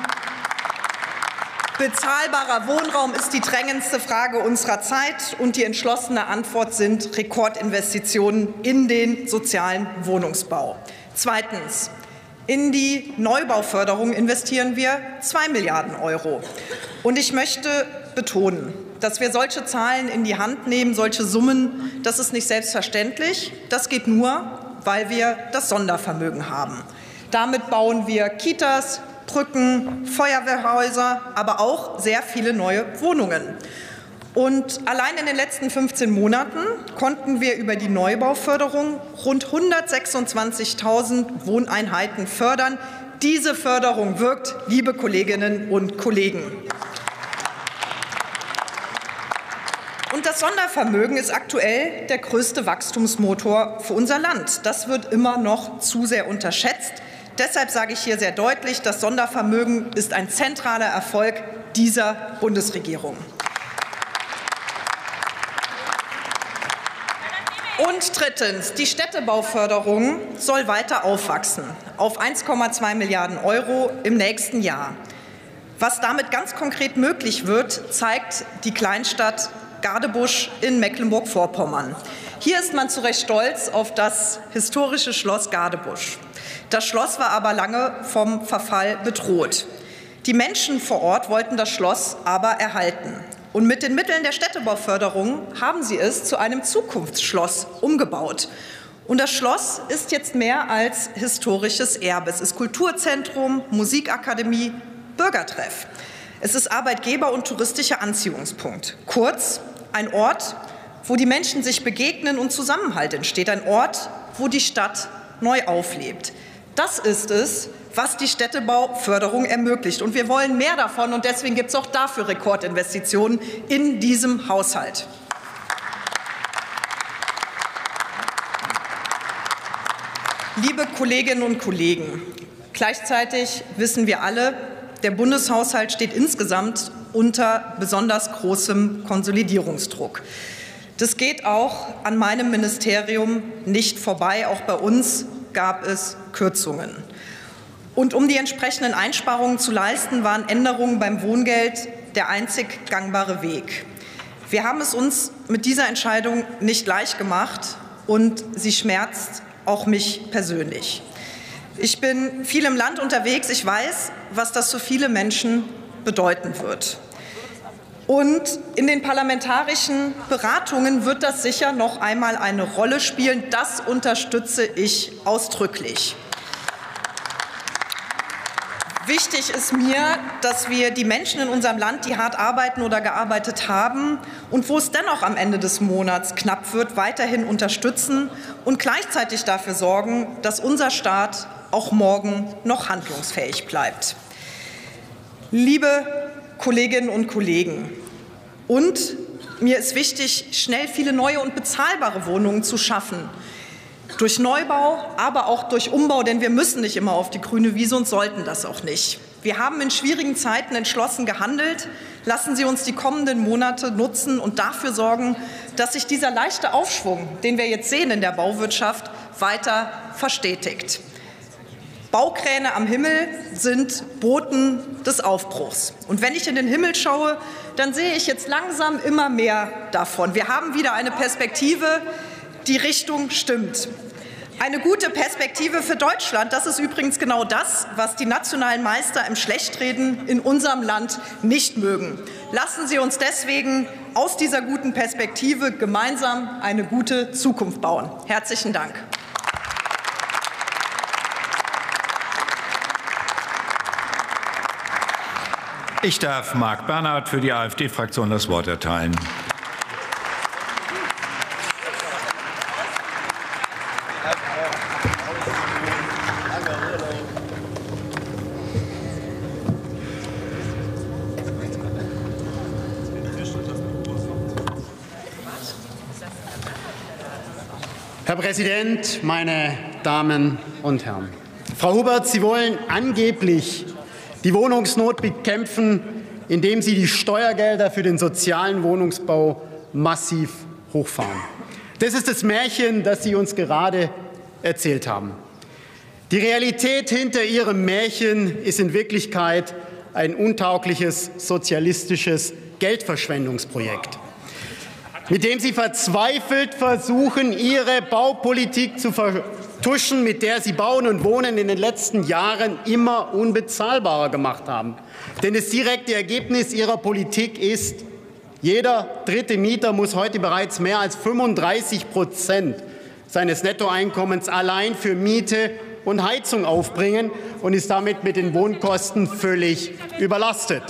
bezahlbarer Wohnraum ist die drängendste Frage unserer Zeit, und die entschlossene Antwort sind Rekordinvestitionen in den sozialen Wohnungsbau. Zweitens: In die Neubauförderung investieren wir zwei Milliarden Euro. Und ich möchte betonen, dass wir solche Zahlen in die Hand nehmen, solche Summen, das ist nicht selbstverständlich. Das geht nur, weil wir das Sondervermögen haben. Damit bauen wir Kitas, Brücken, Feuerwehrhäuser, aber auch sehr viele neue Wohnungen. Und allein in den letzten fünfzehn Monaten konnten wir über die Neubauförderung rund hundertsechsundzwanzigtausend Wohneinheiten fördern. Diese Förderung wirkt, liebe Kolleginnen und Kollegen. Und das Sondervermögen ist aktuell der größte Wachstumsmotor für unser Land. Das wird immer noch zu sehr unterschätzt. Deshalb sage ich hier sehr deutlich, das Sondervermögen ist ein zentraler Erfolg dieser Bundesregierung. Und drittens: Die Städtebauförderung soll weiter aufwachsen auf eins Komma zwei Milliarden Euro im nächsten Jahr. Was damit ganz konkret möglich wird, zeigt die Kleinstadt Gadebusch in Mecklenburg-Vorpommern. Hier ist man zu Recht stolz auf das historische Schloss Gadebusch. Das Schloss war aber lange vom Verfall bedroht. Die Menschen vor Ort wollten das Schloss aber erhalten. Und mit den Mitteln der Städtebauförderung haben sie es zu einem Zukunftsschloss umgebaut. Und das Schloss ist jetzt mehr als historisches Erbe. Es ist Kulturzentrum, Musikakademie, Bürgertreff. Es ist Arbeitgeber- und touristischer Anziehungspunkt. Kurz, ein Ort, wo die Menschen sich begegnen und Zusammenhalt entsteht. Ein Ort, wo die Stadt neu auflebt. Das ist es, was die Städtebauförderung ermöglicht. Und wir wollen mehr davon, und deswegen gibt es auch dafür Rekordinvestitionen in diesem Haushalt. Liebe Kolleginnen und Kollegen, gleichzeitig wissen wir alle, der Bundeshaushalt steht insgesamt unter besonders großem Konsolidierungsdruck. Das geht auch an meinem Ministerium nicht vorbei. Auch bei uns gab es Kürzungen. Und um die entsprechenden Einsparungen zu leisten, waren Änderungen beim Wohngeld der einzig gangbare Weg. Wir haben es uns mit dieser Entscheidung nicht leicht gemacht und sie schmerzt auch mich persönlich. Ich bin viel im Land unterwegs. Ich weiß, was das für viele Menschen bedeuten wird. Und in den parlamentarischen Beratungen wird das sicher noch einmal eine Rolle spielen. Das unterstütze ich ausdrücklich. Wichtig ist mir, dass wir die Menschen in unserem Land, die hart arbeiten oder gearbeitet haben und wo es dennoch am Ende des Monats knapp wird, weiterhin unterstützen und gleichzeitig dafür sorgen, dass unser Staat auch morgen noch handlungsfähig bleibt. Liebe Kolleginnen und Kollegen, und mir ist wichtig, schnell viele neue und bezahlbare Wohnungen zu schaffen. Durch Neubau, aber auch durch Umbau, denn wir müssen nicht immer auf die grüne Wiese und sollten das auch nicht. Wir haben in schwierigen Zeiten entschlossen gehandelt. Lassen Sie uns die kommenden Monate nutzen und dafür sorgen, dass sich dieser leichte Aufschwung, den wir jetzt sehen in der Bauwirtschaft, weiter verstetigt. Baukräne am Himmel sind Boten des Aufbruchs. Und wenn ich in den Himmel schaue, dann sehe ich jetzt langsam immer mehr davon. Wir haben wieder eine Perspektive, die Richtung stimmt. Eine gute Perspektive für Deutschland, das ist übrigens genau das, was die nationalen Meister im Schlechtreden in unserem Land nicht mögen. Lassen Sie uns deswegen aus dieser guten Perspektive gemeinsam eine gute Zukunft bauen. Herzlichen Dank. Ich darf Marc Bernhard für die AfD-Fraktion das Wort erteilen. Herr Präsident, meine Damen und Herren! Frau Hubert, Sie wollen angeblich die Wohnungsnot bekämpfen, indem Sie die Steuergelder für den sozialen Wohnungsbau massiv hochfahren. Das ist das Märchen, das Sie uns gerade erzählt haben. Die Realität hinter Ihrem Märchen ist in Wirklichkeit ein untaugliches sozialistisches Geldverschwendungsprojekt, mit dem Sie verzweifelt versuchen, Ihre Baupolitik zu vertuschen, mit der Sie Bauen und Wohnen in den letzten Jahren immer unbezahlbarer gemacht haben. Denn das direkte Ergebnis Ihrer Politik ist, jeder dritte Mieter muss heute bereits mehr als fünfunddreißig Prozent seines Nettoeinkommens allein für Miete und Heizung aufbringen und ist damit mit den Wohnkosten völlig überlastet.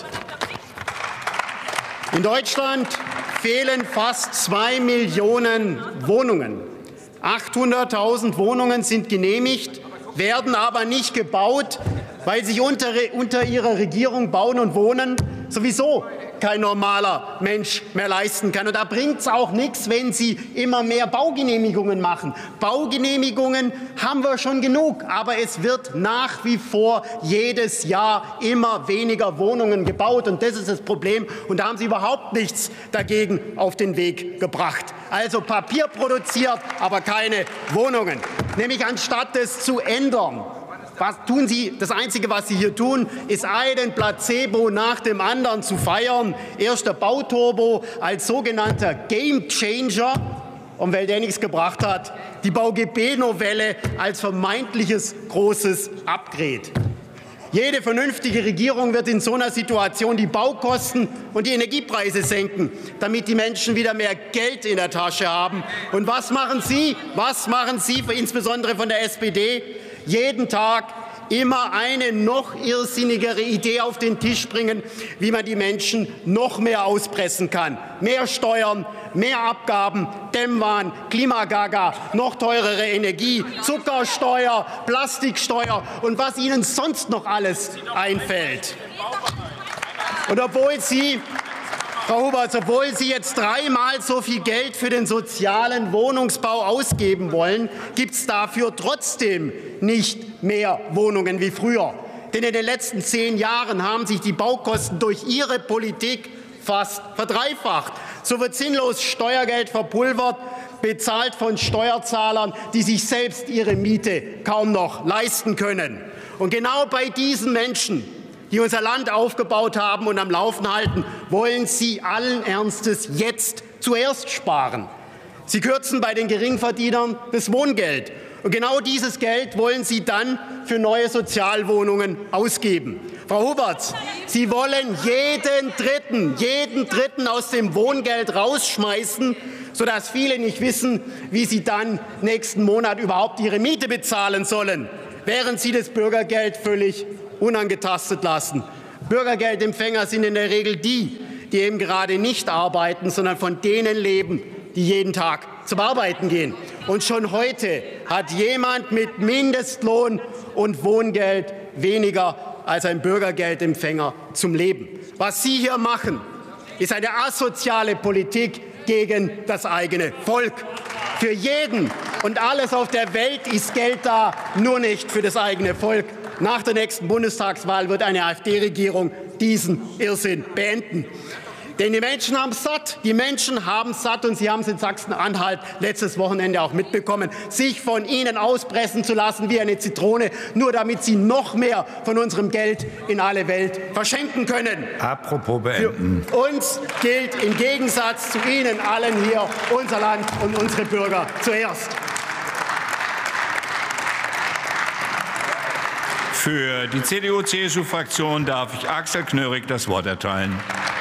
In Deutschland fehlen fast zwei Millionen Wohnungen. achthunderttausend Wohnungen sind genehmigt, werden aber nicht gebaut, weil sich unter, unter Ihrer Regierung Bauen und Wohnen sowieso kein normaler Mensch mehr leisten kann. Und da bringt es auch nichts, wenn Sie immer mehr Baugenehmigungen machen. Baugenehmigungen haben wir schon genug, aber es wird nach wie vor jedes Jahr immer weniger Wohnungen gebaut. Und das ist das Problem. Und da haben Sie überhaupt nichts dagegen auf den Weg gebracht. Also Papier produziert, aber keine Wohnungen. Nämlich anstatt das zu ändern. Was tun Sie? Das Einzige, was Sie hier tun, ist einen Placebo nach dem anderen zu feiern. Erst der Bauturbo als sogenannter Gamechanger. Und weil der nichts gebracht hat, die BauG B-Novelle als vermeintliches großes Upgrade. Jede vernünftige Regierung wird in so einer Situation die Baukosten und die Energiepreise senken, damit die Menschen wieder mehr Geld in der Tasche haben. Und was machen Sie? Was machen Sie, insbesondere von der S P D? Jeden Tag immer eine noch irrsinnigere Idee auf den Tisch bringen, wie man die Menschen noch mehr auspressen kann. Mehr Steuern, mehr Abgaben, Dämmwahn, Klimagaga, noch teurere Energie, Zuckersteuer, Plastiksteuer und was Ihnen sonst noch alles einfällt. Und obwohl Sie Frau Huberts, obwohl Sie jetzt dreimal so viel Geld für den sozialen Wohnungsbau ausgeben wollen, gibt es dafür trotzdem nicht mehr Wohnungen wie früher. Denn in den letzten zehn Jahren haben sich die Baukosten durch Ihre Politik fast verdreifacht. So wird sinnlos Steuergeld verpulvert, bezahlt von Steuerzahlern, die sich selbst ihre Miete kaum noch leisten können. Und genau bei diesen Menschen, die unser Land aufgebaut haben und am Laufen halten, wollen Sie allen Ernstes jetzt zuerst sparen. Sie kürzen bei den Geringverdienern das Wohngeld. Und genau dieses Geld wollen Sie dann für neue Sozialwohnungen ausgeben. Frau Huberts, Sie wollen jeden Dritten, jeden Dritten aus dem Wohngeld rausschmeißen, sodass viele nicht wissen, wie sie dann nächsten Monat überhaupt ihre Miete bezahlen sollen, während Sie das Bürgergeld völlig unangetastet lassen. Bürgergeldempfänger sind in der Regel die, die eben gerade nicht arbeiten, sondern von denen leben, die jeden Tag zum Arbeiten gehen. Und schon heute hat jemand mit Mindestlohn und Wohngeld weniger als ein Bürgergeldempfänger zum Leben. Was Sie hier machen, ist eine asoziale Politik gegen das eigene Volk. Für jeden und alles auf der Welt ist Geld da, nur nicht für das eigene Volk. Nach der nächsten Bundestagswahl wird eine AfD-Regierung diesen Irrsinn beenden. Denn die Menschen haben es satt. Die Menschen haben es satt, und Sie haben es in Sachsen-Anhalt letztes Wochenende auch mitbekommen, sich von Ihnen auspressen zu lassen wie eine Zitrone, nur damit Sie noch mehr von unserem Geld in alle Welt verschenken können. Apropos beenden. Für uns gilt im Gegensatz zu Ihnen allen hier unser Land und unsere Bürger zuerst. Für die C D U C S U-Fraktion darf ich Axel Knörig das Wort erteilen.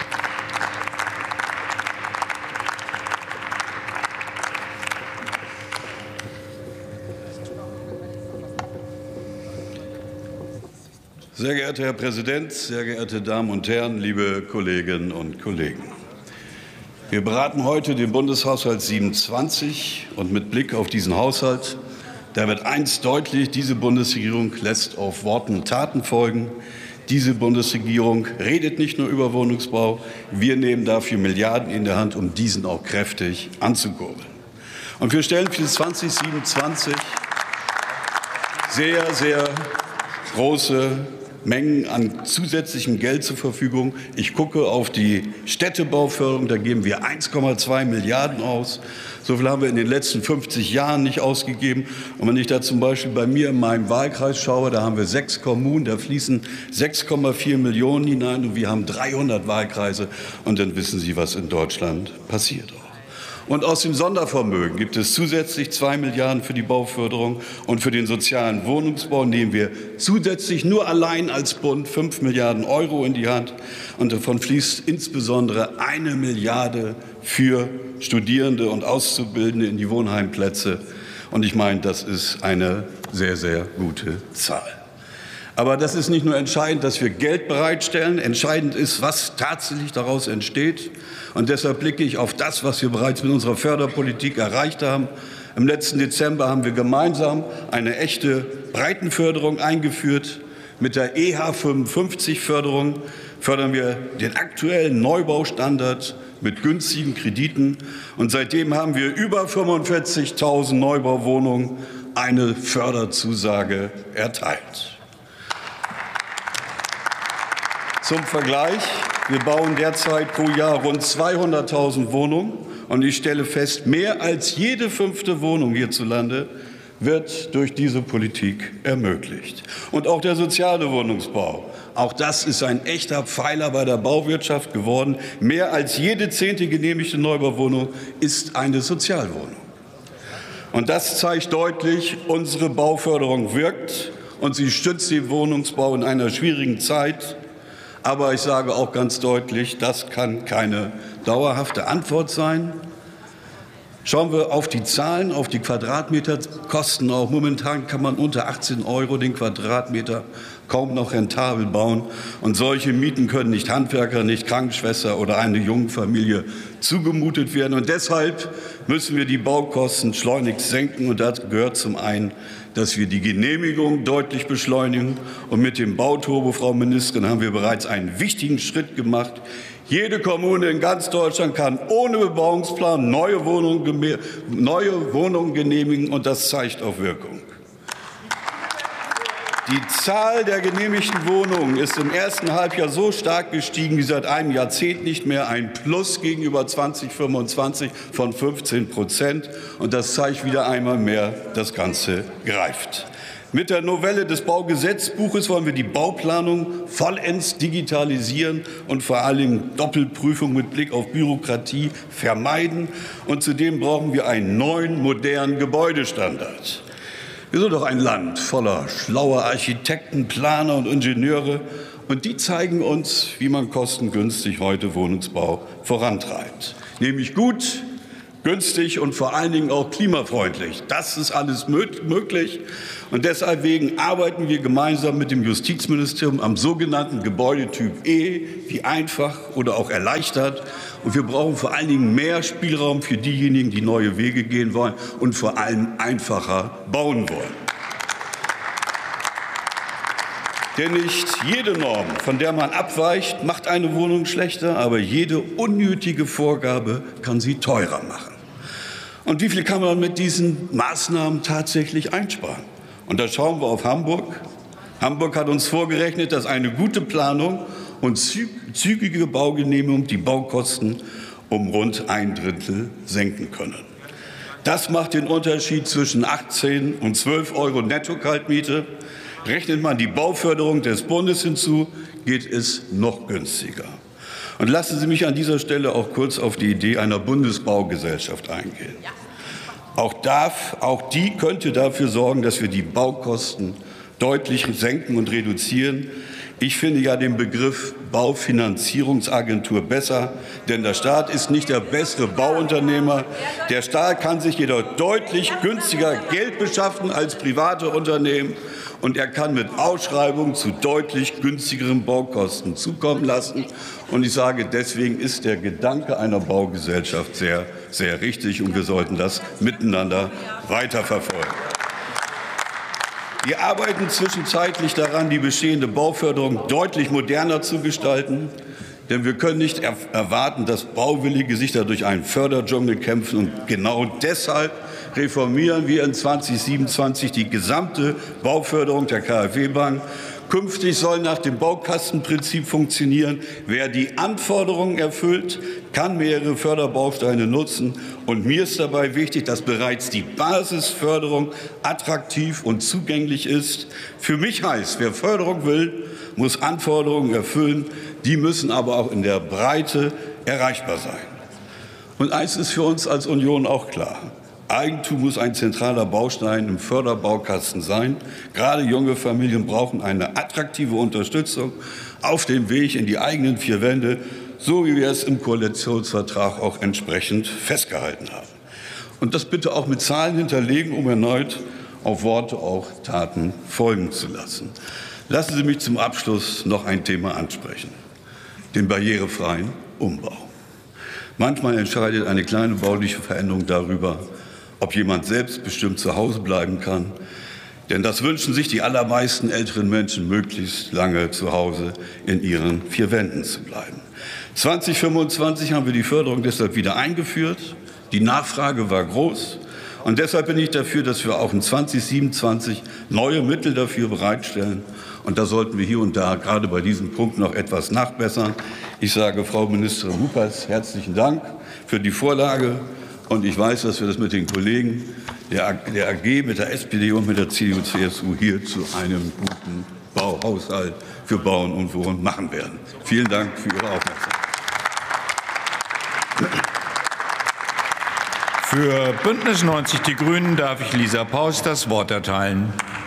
Sehr geehrter Herr Präsident, sehr geehrte Damen und Herren, liebe Kolleginnen und Kollegen! Wir beraten heute den Bundeshaushalt siebenundzwanzig, und mit Blick auf diesen Haushalt, da wird eins deutlich: Diese Bundesregierung lässt auf Worten Taten folgen. Diese Bundesregierung redet nicht nur über Wohnungsbau, wir nehmen dafür Milliarden in der Hand, um diesen auch kräftig anzukurbeln. Und wir stellen für zwanzig siebenundzwanzig sehr, sehr große Mengen an zusätzlichem Geld zur Verfügung. Ich gucke auf die Städtebauförderung, da geben wir eins Komma zwei Milliarden aus. So viel haben wir in den letzten fünfzig Jahren nicht ausgegeben. Und wenn ich da zum Beispiel bei mir in meinem Wahlkreis schaue, da haben wir sechs Kommunen, da fließen sechs Komma vier Millionen hinein, und wir haben dreihundert Wahlkreise. Und dann wissen Sie, was in Deutschland passiert. Und aus dem Sondervermögen gibt es zusätzlich zwei Milliarden für die Bauförderung, und für den sozialen Wohnungsbau nehmen wir zusätzlich nur allein als Bund fünf Milliarden Euro in die Hand, und davon fließt insbesondere eine Milliarde für Studierende und Auszubildende in die Wohnheimplätze. Und ich meine, das ist eine sehr, sehr gute Zahl. Aber das ist nicht nur entscheidend, dass wir Geld bereitstellen. Entscheidend ist, was tatsächlich daraus entsteht. Und deshalb blicke ich auf das, was wir bereits mit unserer Förderpolitik erreicht haben. Im letzten Dezember haben wir gemeinsam eine echte Breitenförderung eingeführt. Mit der E H fünfundfünfzig-Förderung fördern wir den aktuellen Neubaustandard mit günstigen Krediten. Und seitdem haben wir über fünfundvierzigtausend Neubauwohnungen eine Förderzusage erteilt. Zum Vergleich: Wir bauen derzeit pro Jahr rund zweihunderttausend Wohnungen, und ich stelle fest, mehr als jede fünfte Wohnung hierzulande wird durch diese Politik ermöglicht. Und auch der soziale Wohnungsbau, auch das ist ein echter Pfeiler bei der Bauwirtschaft geworden. Mehr als jede zehnte genehmigte Neubauwohnung ist eine Sozialwohnung. Und das zeigt deutlich, unsere Bauförderung wirkt, und sie stützt den Wohnungsbau in einer schwierigen Zeit. Aber ich sage auch ganz deutlich, das kann keine dauerhafte Antwort sein. Schauen wir auf die Zahlen, auf die Quadratmeterkosten auch. Momentan kann man unter achtzehn Euro den Quadratmeter kaum noch rentabel bauen. Und solche Mieten können nicht Handwerker, nicht Krankenschwester oder einer jungen Familie zugemutet werden. Und deshalb müssen wir die Baukosten schleunigst senken. Und dazu gehört zum einen, dass wir die Genehmigung deutlich beschleunigen. Und mit dem Bauturbo, Frau Ministerin, haben wir bereits einen wichtigen Schritt gemacht. Jede Kommune in ganz Deutschland kann ohne Bebauungsplan neue Wohnungen, neue Wohnungen genehmigen, und das zeigt auch Wirkung. Die Zahl der genehmigten Wohnungen ist im ersten Halbjahr so stark gestiegen wie seit einem Jahrzehnt nicht mehr, ein Plus gegenüber zweitausendfünfundzwanzig von fünfzehn Prozent. Und das zeigt wieder einmal mehr, das Ganze greift. Mit der Novelle des Baugesetzbuches wollen wir die Bauplanung vollends digitalisieren und vor allem Doppelprüfung mit Blick auf Bürokratie vermeiden. Und zudem brauchen wir einen neuen, modernen Gebäudestandard. Wir sind doch ein Land voller schlauer Architekten, Planer und Ingenieure. Und die zeigen uns, wie man kostengünstig heute Wohnungsbau vorantreibt. Nämlich gut, günstig und vor allen Dingen auch klimafreundlich. Das ist alles möglich. Und deswegen arbeiten wir gemeinsam mit dem Justizministerium am sogenannten Gebäudetyp E, wie einfach oder auch erleichtert. Und wir brauchen vor allen Dingen mehr Spielraum für diejenigen, die neue Wege gehen wollen und vor allem einfacher bauen wollen. Denn nicht jede Norm, von der man abweicht, macht eine Wohnung schlechter, aber jede unnötige Vorgabe kann sie teurer machen. Und wie viel kann man mit diesen Maßnahmen tatsächlich einsparen? Und da schauen wir auf Hamburg. Hamburg hat uns vorgerechnet, dass eine gute Planung und zügige Baugenehmigung die Baukosten um rund ein Drittel senken können. Das macht den Unterschied zwischen achtzehn und zwölf Euro Netto-Kaltmiete. Rechnet man die Bauförderung des Bundes hinzu, geht es noch günstiger. Und lassen Sie mich an dieser Stelle auch kurz auf die Idee einer Bundesbaugesellschaft eingehen. Auch, darf, auch die könnte dafür sorgen, dass wir die Baukosten deutlich senken und reduzieren. Ich finde ja den Begriff Baufinanzierungsagentur besser, denn der Staat ist nicht der bessere Bauunternehmer. Der Staat kann sich jedoch deutlich günstiger Geld beschaffen als private Unternehmen und er kann mit Ausschreibungen zu deutlich günstigeren Baukosten zukommen lassen. Und ich sage, deswegen ist der Gedanke einer Baugesellschaft sehr, sehr richtig und wir sollten das miteinander weiterverfolgen. Wir arbeiten zwischenzeitlich daran, die bestehende Bauförderung deutlich moderner zu gestalten. Denn wir können nicht er erwarten, dass Bauwillige sich da durch einen Förderdschungel kämpfen. Und genau deshalb reformieren wir in zweitausendsiebenundzwanzig die gesamte Bauförderung der K f W-Bank. Künftig soll nach dem Baukastenprinzip funktionieren. Wer die Anforderungen erfüllt, kann mehrere Förderbausteine nutzen. Und mir ist dabei wichtig, dass bereits die Basisförderung attraktiv und zugänglich ist. Für mich heißt, wer Förderung will, muss Anforderungen erfüllen. Die müssen aber auch in der Breite erreichbar sein. Und eins ist für uns als Union auch klar. Eigentum muss ein zentraler Baustein im Förderbaukasten sein. Gerade junge Familien brauchen eine attraktive Unterstützung auf dem Weg in die eigenen vier Wände, so wie wir es im Koalitionsvertrag auch entsprechend festgehalten haben. Und das bitte auch mit Zahlen hinterlegen, um erneut auf Worte auch Taten folgen zu lassen. Lassen Sie mich zum Abschluss noch ein Thema ansprechen: den barrierefreien Umbau. Manchmal entscheidet eine kleine bauliche Veränderung darüber, ob jemand selbstbestimmt zu Hause bleiben kann. Denn das wünschen sich die allermeisten älteren Menschen, möglichst lange zu Hause in ihren vier Wänden zu bleiben. zweitausendfünfundzwanzig haben wir die Förderung deshalb wieder eingeführt. Die Nachfrage war groß. Und deshalb bin ich dafür, dass wir auch in zweitausendsiebenundzwanzig neue Mittel dafür bereitstellen. Und da sollten wir hier und da gerade bei diesem Punkt noch etwas nachbessern. Ich sage Frau Ministerin Lukas herzlichen Dank für die Vorlage. Und ich weiß, dass wir das mit den Kollegen der, der A G, mit der S P D und mit der C D U C S U hier zu einem guten Bauhaushalt für Bauen und Wohnen machen werden. Vielen Dank für Ihre Aufmerksamkeit. Für Bündnis neunzig Die Grünen darf ich Lisa Paus das Wort erteilen.